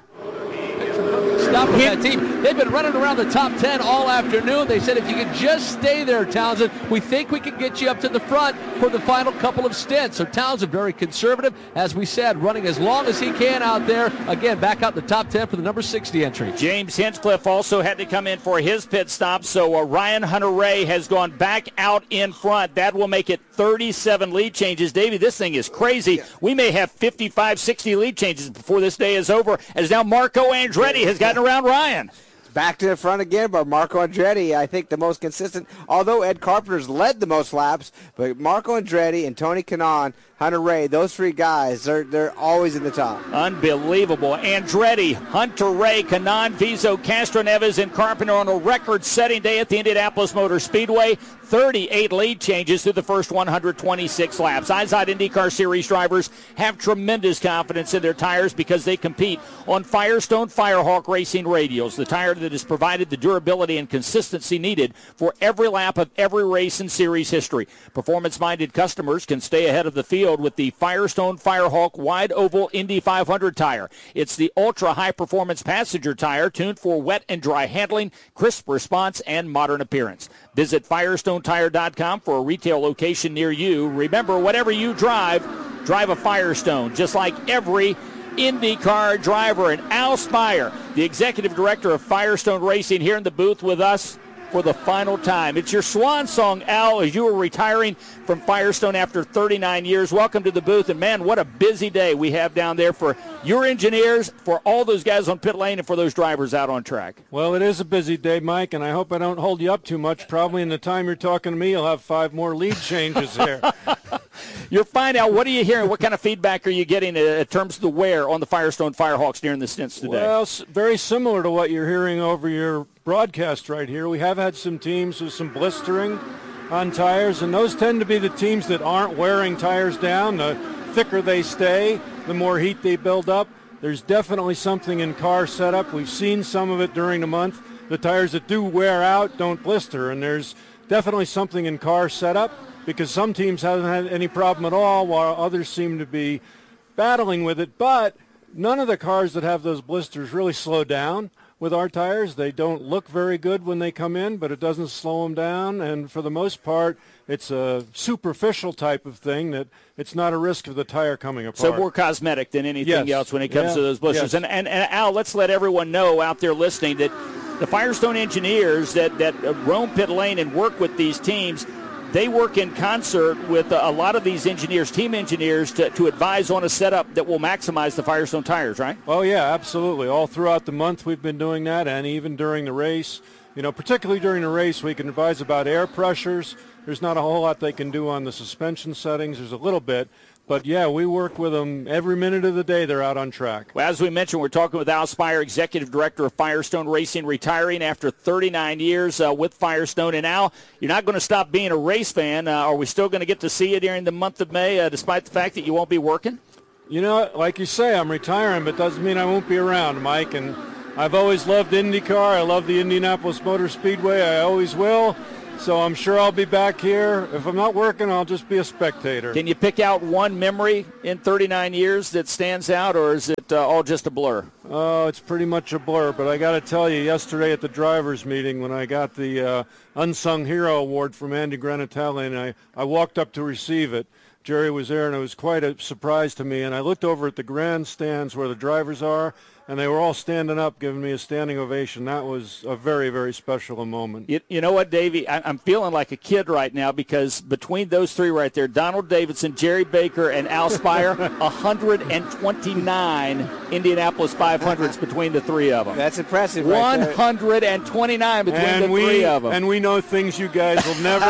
Stop with that team. They've been running around the top ten all afternoon. They said if you could just stay there, Townsend, we think we can get you up to the front for the final couple of stints. So Townsend very conservative, as we said, running as long as he can out there. Again, back out in the top ten for the number sixty entry. James Hinchcliffe also had to come in for his pit stop, so uh, Ryan Hunter-Ray has gone back out in front. That will make it thirty-seven lead changes. Davey, this thing is crazy. We may have fifty-five, sixty lead changes before this day is over, as now Marco Andretti has gotten around Ryan. Back to the front again, but Marco Andretti, I think the most consistent, although Ed Carpenter's led the most laps, but Marco Andretti and Tony Kanaan, Hunter-Ray, those three guys, they're, they're always in the top. Unbelievable. Andretti, Hunter-Ray, Kanaan, Vizo, Castroneves, and Carpenter on a record-setting day at the Indianapolis Motor Speedway. thirty-eight lead changes through the first one hundred twenty-six laps. IZOD IndyCar Series drivers have tremendous confidence in their tires because they compete on Firestone Firehawk Racing radials, the tire that has provided the durability and consistency needed for every lap of every race in series history. Performance-minded customers can stay ahead of the field with the Firestone Firehawk Wide Oval Indy five hundred tire. It's the ultra-high-performance passenger tire tuned for wet and dry handling, crisp response, and modern appearance. Visit Firestone Tire dot com for a retail location near you. Remember, whatever you drive, drive a Firestone, just like every IndyCar driver. And Al Spire, the executive director of Firestone Racing, here in the booth with us for the final time. It's your swan song, Al, as you were retiring from Firestone after thirty-nine years. Welcome to the booth, and man, what a busy day we have down there for your engineers, for all those guys on pit lane, and for those drivers out on track. Well, it is a busy day, Mike, and I hope I don't hold you up too much. Probably in the time you're talking to me, you'll have five more lead changes here. You're fine, Al. What are you hearing? What kind of feedback are you getting in terms of the wear on the Firestone Firehawks during the stints today? Well, very similar to what you're hearing over your broadcast right here. We have had some teams with some blistering on tires, and those tend to be the teams that aren't wearing tires down. The thicker they stay, the more heat they build up. There's definitely something in car setup. We've seen some of it during the month. The tires that do wear out don't blister, and there's definitely something in car setup, because some teams haven't had any problem at all while others seem to be battling with it. But none of the cars that have those blisters really slow down with our tires. They don't look very good when they come in, but it doesn't slow them down. And for the most part, it's a superficial type of thing that it's not a risk of the tire coming apart. So more cosmetic than anything yes. else when it comes yeah. to those blisters. Yes. And, and, and Al, let's let everyone know out there listening that the Firestone engineers that, that roam pit lane and work with these teams, they work in concert with a lot of these engineers, team engineers, to, to advise on a setup that will maximize the Firestone tires, right? Oh, yeah, absolutely. All throughout the month we've been doing that, and even during the race. you know, particularly during the race, we can advise about air pressures. There's not a whole lot they can do on the suspension settings. There's a little bit. But, yeah, we work with them every minute of the day they're out on track. Well, as we mentioned, we're talking with Al Spire, Executive Director of Firestone Racing, retiring after thirty-nine years uh, with Firestone. And, Al, you're not going to stop being a race fan. Uh, are we still going to get to see you during the month of May, uh, despite the fact that you won't be working? You know, like you say, I'm retiring, but doesn't mean I won't be around, Mike. And I've always loved IndyCar. I love the Indianapolis Motor Speedway. I always will. So I'm sure I'll be back here. If I'm not working, I'll just be a spectator. Can you pick out one memory in thirty-nine years that stands out, or is it uh, all just a blur? Oh, it's pretty much a blur. But I got to tell you, yesterday at the drivers' meeting when I got the uh, Unsung Hero Award from Andy Granatelli, and I, I walked up to receive it. Jerry was there, and it was quite a surprise to me. And I looked over at the grandstands where the drivers are, and they were all standing up, giving me a standing ovation. That was a very, very special moment. You, you know what, Davey? I, I'm feeling like a kid right now because between those three right there, Donald Davidson, Jerry Baker, and Al Spire, one hundred twenty-nine Indianapolis five hundreds between the three of them. That's impressive right one hundred twenty-nine between and the we, three of them. And we know things you guys will never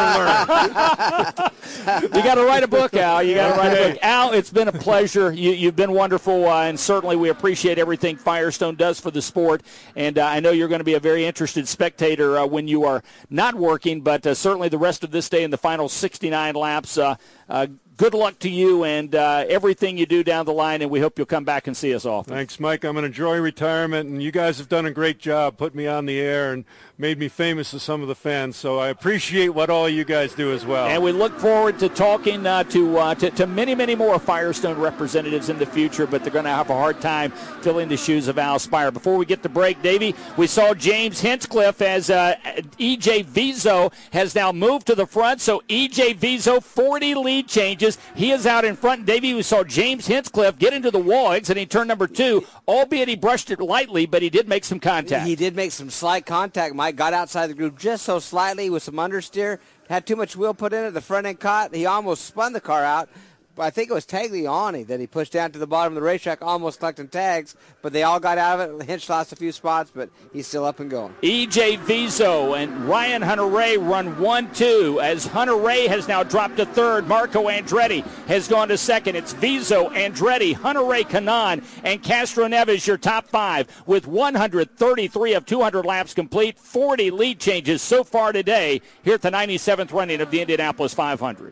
learn. You got to write a book, Al. You got to write a book. Al, it's been a pleasure. You, you've been wonderful, uh, and certainly we appreciate everything Firestone does for the sport, and uh, I know you're going to be a very interested spectator uh, when you are not working, but uh, certainly the rest of this day in the final sixty-nine laps, uh, uh, good luck to you and uh, everything you do down the line, and we hope you'll come back and see us often. Thanks, Mike. I'm going to enjoy retirement, and you guys have done a great job putting me on the air and made me famous to some of the fans, so I appreciate what all you guys do as well. And we look forward to talking uh, to, uh, to to many, many more Firestone representatives in the future, but they're going to have a hard time filling the shoes of Al Spire. Before we get to break, Davey, we saw James Hinchcliffe as uh, E J Vizo has now moved to the front, so E J Vizo, forty lead changes. He is out in front. Davey, we saw James Hinchcliffe get into the wall, exiting turn number two, albeit he brushed it lightly, but he did make some contact. He did make some slight contact, Mike. Got outside the group just so slightly with some understeer. Had too much wheel put in it. The front end caught. He almost spun the car out. But I think it was Tagliani that he pushed down to the bottom of the racetrack, almost collecting tags. But they all got out of it. Hinch lost a few spots, but he's still up and going. E J Vizo and Ryan Hunter-Reay run one two as Hunter-Reay has now dropped to third. Marco Andretti has gone to second. It's Vizo, Andretti, Hunter-Reay, Kanaan, and Castro Neves, your top five, with one hundred thirty-three of two hundred laps complete, forty lead changes so far today here at the ninety-seventh running of the Indianapolis five hundred.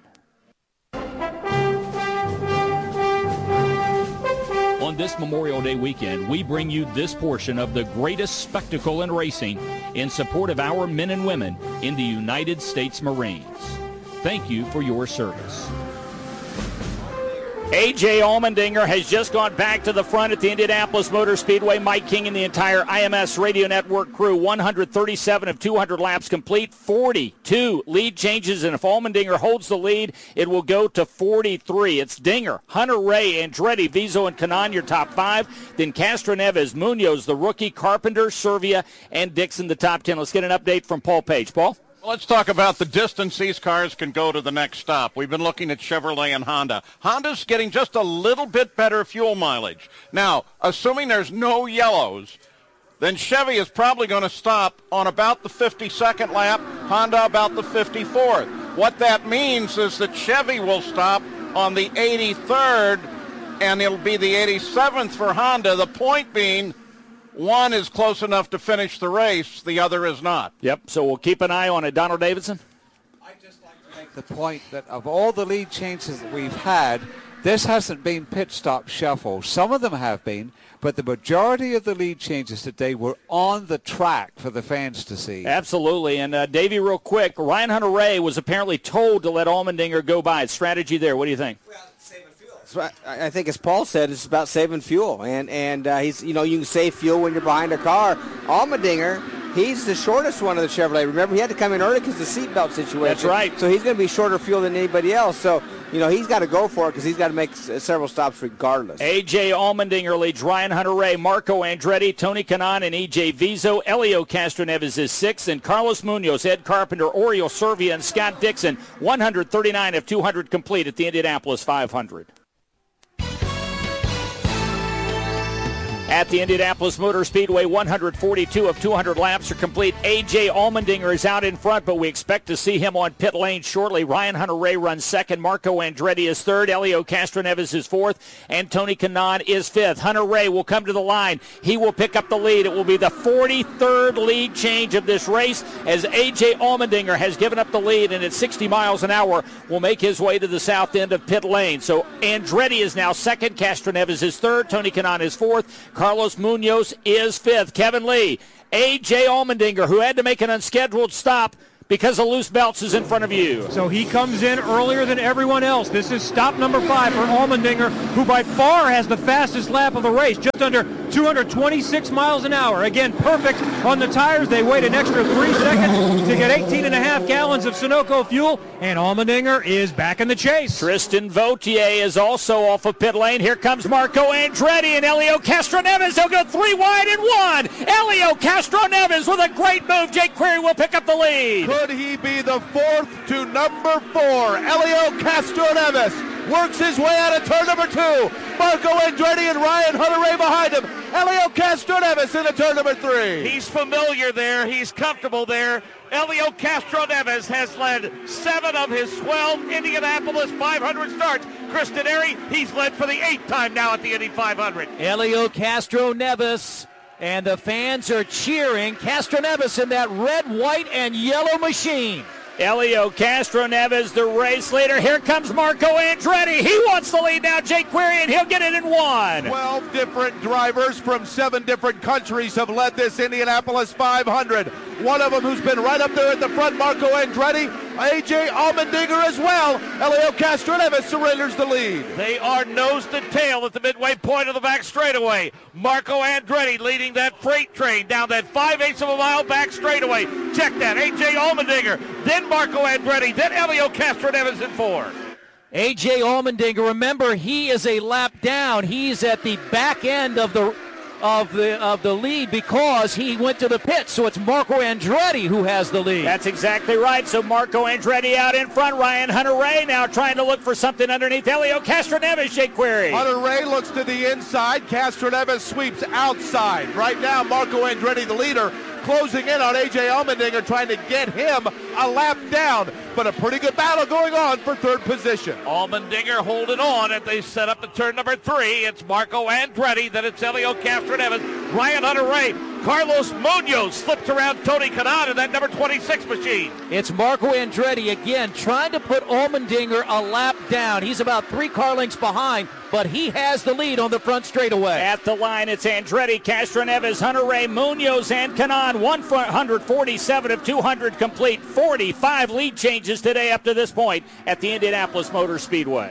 On this Memorial Day weekend, we bring you this portion of the greatest spectacle in racing in support of our men and women in the United States Marines. Thank you for your service. A J Allmendinger has just gone back to the front at the Indianapolis Motor Speedway. Mike King and the entire I M S Radio Network crew, one hundred thirty-seven of two hundred laps complete, forty-two lead changes, and if Allmendinger holds the lead, it will go to forty-three. It's Dinger, Hunter-Reay, Andretti, Vizo, and Kanaan, your top five. Then Castro Neves, Munoz, the rookie, Carpenter, Servia, and Dixon, the top ten. Let's get an update from Paul Page. Paul? Let's talk about the distance these cars can go to the next stop. We've been looking at Chevrolet and Honda. Honda's getting just a little bit better fuel mileage. Now, assuming there's no yellows, then Chevy is probably going to stop on about the fifty-second lap, Honda about the fifty-fourth. What that means is that Chevy will stop on the eighty-third, and it'll be the eighty-seventh for Honda. The point being, one is close enough to finish the race, the other is not. Yep, so we'll keep an eye on it. Donald Davidson? I'd just like to make the point that of all the lead changes that we've had, this hasn't been pit stop shuffle. Some of them have been, but the majority of the lead changes today were on the track for the fans to see. Absolutely, and uh, Davey, real quick, Ryan Hunter-Reay was apparently told to let Allmendinger go by. Strategy there, what do you think? Well, I think, as Paul said, it's about saving fuel, and and uh, he's you know you can save fuel when you're behind a car. Allmendinger, he's the shortest one of the Chevrolet. Remember, he had to come in early because of the seatbelt situation. That's right. So he's going to be shorter fuel than anybody else. So you know he's got to go for it because he's got to make s- several stops regardless. A J Allmendinger leads Ryan Hunter-Reay, Marco Andretti, Tony Kanaan, and E J Vizo. Elio Castroneves is sixth, and Carlos Munoz, Ed Carpenter, Oriol Servia, and Scott Dixon, one hundred thirty-nine of two hundred complete at the Indianapolis five hundred. at the Indianapolis Motor Speedway. one hundred forty-two of two hundred laps are complete. A J Allmendinger is out in front, but we expect to see him on pit lane shortly. Ryan Hunter-Reay runs second. Marco Andretti is third. Elio Castroneves is fourth. And Tony Kanaan is fifth. Hunter-Reay will come to the line. He will pick up the lead. It will be the forty-third lead change of this race as A J Allmendinger has given up the lead, and at sixty miles an hour will make his way to the south end of pit lane. So Andretti is now second. Castroneves is third. Tony Kanaan is fourth. Carlos Munoz is fifth. Kevin Lee, A J Allmendinger, who had to make an unscheduled stop because of loose belts, is in front of you. So he comes in earlier than everyone else. This is stop number five for Allmendinger, who by far has the fastest lap of the race, just under two hundred twenty-six miles an hour. Again, perfect on the tires. They wait an extra three seconds to get eighteen and a half gallons of Sunoco fuel, and Allmendinger is back in the chase. Tristan Vautier is also off of pit lane. Here comes Marco Andretti and Elio Castroneves. They'll go three wide and one. Elio Castroneves with a great move. Jake Query will pick up the lead. Could he be the fourth to number four? Elio Castroneves works his way out of turn number two. Marco Andretti and Ryan Hunter-Reay behind him. Elio Castroneves into turn number three. He's familiar there. He's comfortable there. Elio Castroneves has led seven of his twelve Indianapolis five hundred starts. Chris Denari, he's led for the eighth time now at the Indy five hundred. Elio Castroneves. And the fans are cheering Castroneves in that red, white, and yellow machine. Elio Castroneves, the race leader. Here comes Marco Andretti. He wants the lead now. Jake Query, and he'll get it in one. twelve different drivers from seven different countries have led this Indianapolis five hundred. One of them who's been right up there at the front, Marco Andretti. A J Allmendinger as well. Elio Castroneves surrenders the lead. They are nose to tail at the midway point of the back straightaway. Marco Andretti leading that freight train down that five-eighths of a mile back straightaway. Check that. A J Allmendinger, then Marco Andretti, then Elio Castroneves in four. A J Allmendinger, remember, he is a lap down. He's at the back end of the of the of the lead because he went to the pit. So it's Marco Andretti who has the lead. That's exactly right. So Marco Andretti out in front. Ryan Hunter-Reay now trying to look for something underneath Elio Castroneves. Jake Query. Hunter-Reay looks to the inside. Castroneves sweeps outside. Right now, Marco Andretti, the leader, closing in on A J Allmendinger, trying to get him a lap down. But a pretty good battle going on for third position. Allmendinger holding on as they set up the turn number three. It's Marco Andretti, then it's Elio Castroneves, Ryan Hunter-Reay. Carlos Munoz slips around Tony Kanaan in that number twenty-six machine. It's Marco Andretti again trying to put Allmendinger a lap down. He's about three car lengths behind, but he has the lead on the front straightaway. At the line, it's Andretti, Castroneves, Hunter-Reay, Munoz, and Kanaan. one hundred forty-seven of two hundred complete. forty-five lead changes today up to this point at the Indianapolis Motor Speedway.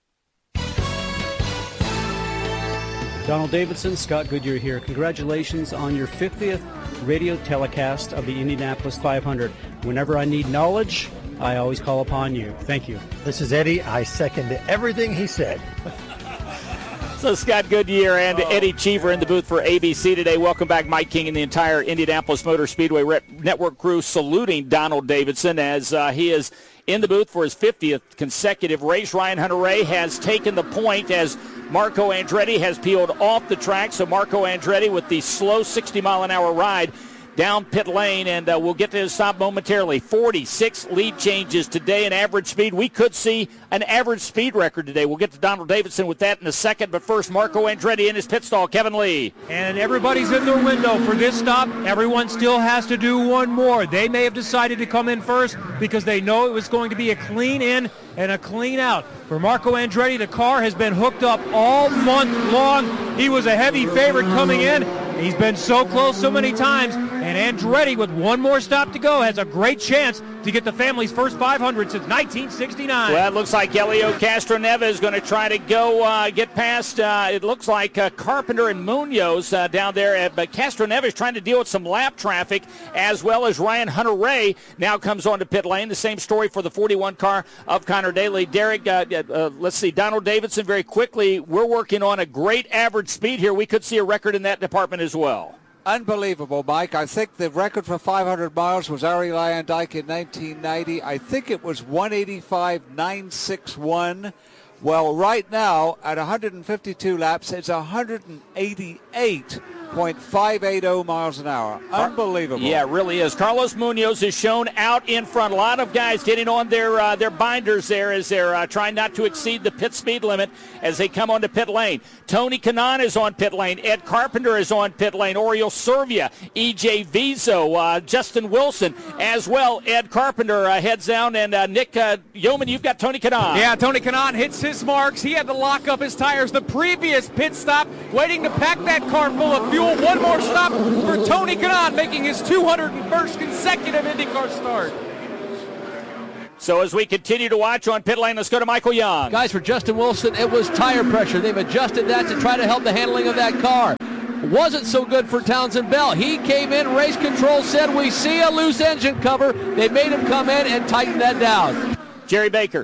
Donald Davidson, Scott Goodyear here. Congratulations on your fiftieth radio telecast of the Indianapolis five hundred. Whenever I need knowledge, I always call upon you. Thank you. This is Eddie. I second everything he said. So Scott Goodyear and Eddie Cheever in the booth for A B C today. Welcome back, Mike King and the entire Indianapolis Motor Speedway Rep Network crew saluting Donald Davidson as uh, he is in the booth for his fiftieth consecutive race. Ryan Hunter-Reay has taken the point as Marco Andretti has peeled off the track. So Marco Andretti with the slow sixty mile an hour ride down pit lane, and uh, we'll get to his stop momentarily. forty-six lead changes today in average speed. We could see an average speed record today. We'll get to Donald Davidson with that in a second, but first Marco Andretti in his pit stall. Kevin Lee. And everybody's in their window for this stop. Everyone still has to do one more. They may have decided to come in first because they know it was going to be a clean in and a clean out. For Marco Andretti, the car has been hooked up all month long. He was a heavy favorite coming in. He's been so close so many times, and Andretti, with one more stop to go, has a great chance to get the family's first five hundred since nineteen sixty-nine. Well, it looks like Elio Castroneves is going to try to go uh, get past, uh, it looks like uh, Carpenter and Munoz uh, down there. Uh, but Castroneves trying to deal with some lap traffic, as well as Ryan Hunter-Reay now comes onto pit lane. The same story for the forty-one car of Connor Daly. Derek, uh, uh, let's see, Donald Davidson very quickly. We're working on a great average speed here. We could see a record in that department as well. Unbelievable, Mike. I think the record for five hundred miles was Arie Luyendyk in nineteen ninety. I think it was one eighty-five point nine six one Well, right now, at one hundred fifty-two laps, it's one eighty-eight point five eight zero miles an hour. Unbelievable. Yeah, it really is. Carlos Munoz is shown out in front. A lot of guys getting on their uh, their binders there as they're uh, trying not to exceed the pit speed limit as they come onto pit lane. Tony Kanaan is on pit lane. Ed Carpenter is on pit lane. Oriol Servia, E J Viso, uh, Justin Wilson as well. Ed Carpenter uh, heads down, and uh, Nick uh, Yeoman, you've got Tony Kanaan. Yeah, Tony Kanaan hits his marks. He had to lock up his tires the previous pit stop, waiting to pack that car full of fuel. One more stop for Tony Kanaan, making his two hundred first consecutive IndyCar start. So as we continue to watch on pit lane, let's go to Michael Young. Guys, for Justin Wilson, it was tire pressure. They've adjusted that to try to help the handling of that car. Wasn't so good for Townsend Bell. He came in, race control said, we see a loose engine cover. They made him come in and tighten that down. Jerry Baker.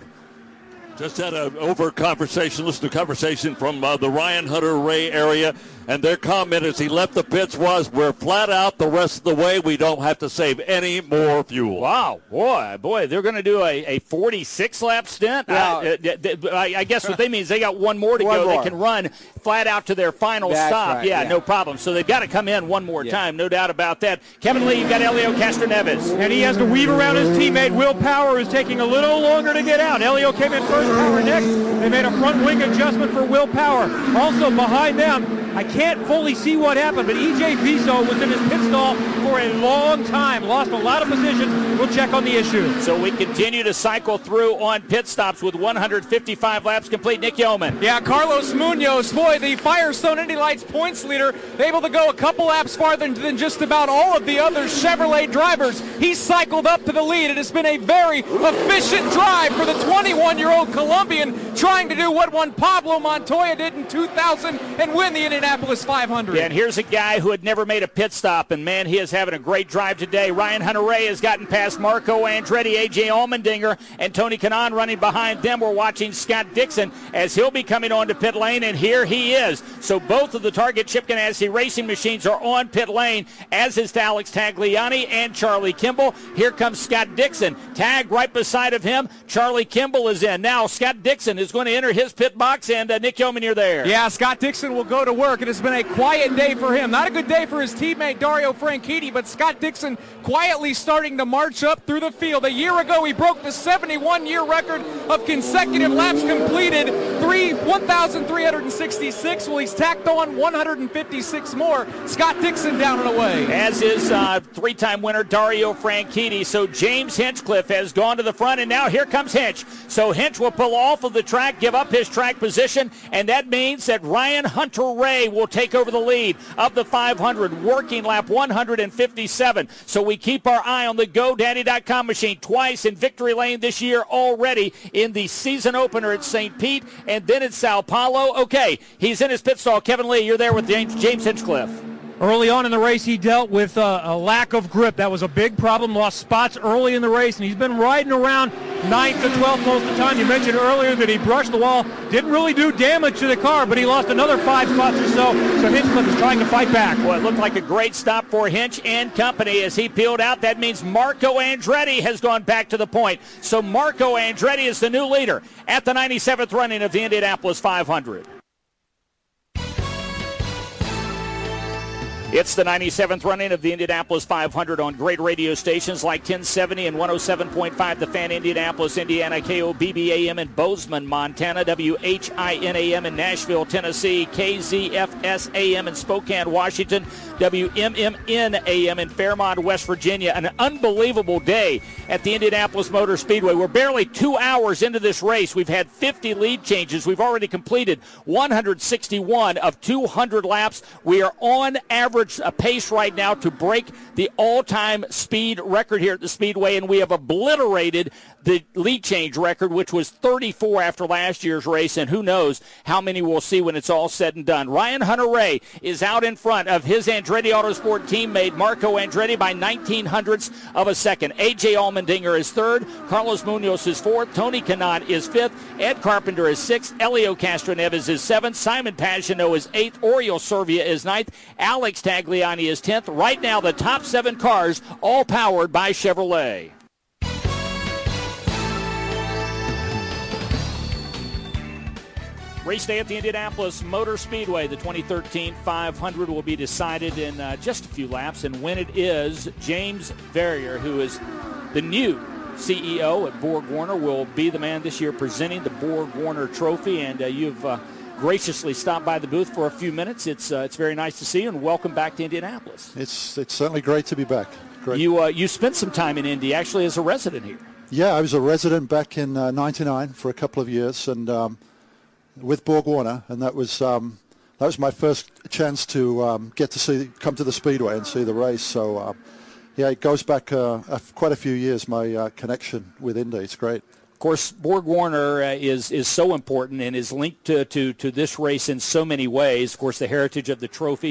Just had an over conversation, listen to conversation from uh, the Ryan Hunter-Ray area, and their comment as he left the pits was, we're flat out the rest of the way. We don't have to save any more fuel. Wow, boy, boy, they're going to do a, a forty-six lap stint. Yeah. Uh, uh, I, I guess what they mean is they got one more to One go. more. They can run flat out to their final That's stop. right, yeah, yeah. no problem. So they've got to come in one more Yeah. time, no doubt about that. Kevin Lee, you've got Elio Castroneves. And he has to weave around his teammate. Will Power is taking a little longer to get out. Elio came in first, Power next. They made a front wing adjustment for Will Power. Also behind them, I can't fully see what happened, but E J Viso was in his pit stall for a long time. Lost a lot of positions. We'll check on the issue. So we continue to cycle through on pit stops with one hundred fifty-five laps complete. Nick Yeoman. Yeah, Carlos Munoz, boy, the Firestone Indy Lights points leader, able to go a couple laps farther than just about all of the other Chevrolet drivers. He cycled up to the lead. It has been a very efficient drive for the twenty-one-year-old Colombian, trying to do what one Pablo Montoya did in two thousand and win the Indianapolis five hundred. Yeah, and here's a guy who had never made a pit stop, and man, he is having a great drive today. Ryan Hunter-Ray has gotten past Marco Andretti, A J Allmendinger, and Tony Kanaan running behind them. We're watching Scott Dixon as he'll be coming on to pit lane, and here he is. So both of the Target Chip Ganassi racing machines are on pit lane, as is Alex Tagliani and Charlie Kimball. Here comes Scott Dixon. Tag right beside of him. Charlie Kimball is in. Now Scott Dixon is going to enter his pit box, and uh, Nick Yeoman, you're there. Yeah, Scott Dixon will go to work. It has been a quiet day for him. Not a good day for his teammate Dario Franchitti, but Scott Dixon quietly starting to march up through the field. A year ago, he broke the seventy-one-year record of consecutive laps completed, three one thousand three hundred sixty-six. Well, he's tacked on one hundred fifty-six more. Scott Dixon down and away. As is uh, three-time winner Dario Franchitti. So James Hinchcliffe has gone to the front, and now here comes Hinch. So Hinch will pull off of the track, give up his track position, and that means that Ryan Hunter-Ray will take over the lead of the five hundred, working lap one hundred fifty-seven. So we keep our eye on the GoDaddy dot com machine twice in Victory Lane this year already, in the season opener at Saint Pete and then at Sao Paulo. Okay, he's in his pit stall. Kevin Lee, you're there with James, James Hinchcliffe. Early on in the race, he dealt with uh, a lack of grip. That was a big problem. Lost spots early in the race, and he's been riding around ninth to twelfth most of the time. You mentioned earlier that he brushed the wall. Didn't really do damage to the car, but he lost another five spots or so, so Hinchcliffe is trying to fight back. Well, it looked like a great stop for Hinch and company as he peeled out. That means Marco Andretti has gone back to the point. So Marco Andretti is the new leader at the ninety-seventh running of the Indianapolis five hundred. It's the ninety-seventh running of the Indianapolis five hundred on great radio stations like ten seventy and one oh seven point five The Fan, Indianapolis, Indiana, K O B B A M in Bozeman, Montana, W H I N A M in Nashville, Tennessee, K Z F S A M in Spokane, Washington, W M M N A M in Fairmont, West Virginia. An unbelievable day at the Indianapolis Motor Speedway. We're barely two hours into this race. We've had fifty lead changes. We've already completed one hundred sixty-one of two hundred laps. We are on average a pace right now to break the all-time speed record here at the Speedway, and we have obliterated the lead change record, which was thirty-four after last year's race, and who knows how many we'll see when it's all said and done. Ryan Hunter-Ray is out in front of his Andretti Autosport teammate Marco Andretti by nineteen hundredths of a second. A J Allmendinger is third. Carlos Munoz is fourth. Tony Kanaan is fifth. Ed Carpenter is sixth. Elio Castroneves is seventh. Simon Pagenaud is eighth. Oriol Servia is ninth. Alex Tagliani is tenth. Right now, the top seven cars, all powered by Chevrolet. Race day at the Indianapolis Motor Speedway. The twenty thirteen five hundred will be decided in uh, just a few laps. And when it is, James Verrier, who is the new C E O at Borg Warner, will be the man this year presenting the Borg Warner Trophy. And uh, you've uh, graciously stopped by the booth for a few minutes. It's uh, it's very nice to see you, and welcome back to Indianapolis. It's it's certainly great to be back. Great. You uh, you spent some time in Indy, actually, as a resident here. Yeah, I was a resident back in uh, ninety-nine for a couple of years, and um, with Borg Warner, and that was um, that was my first chance to um, get to see come to the Speedway and see the race. So, uh, yeah, it goes back uh, a, quite a few years. My uh, connection with Indy, it's great. Of course, Borg Warner uh, is is so important and is linked to, to to this race in so many ways. Of course, the heritage of the trophy.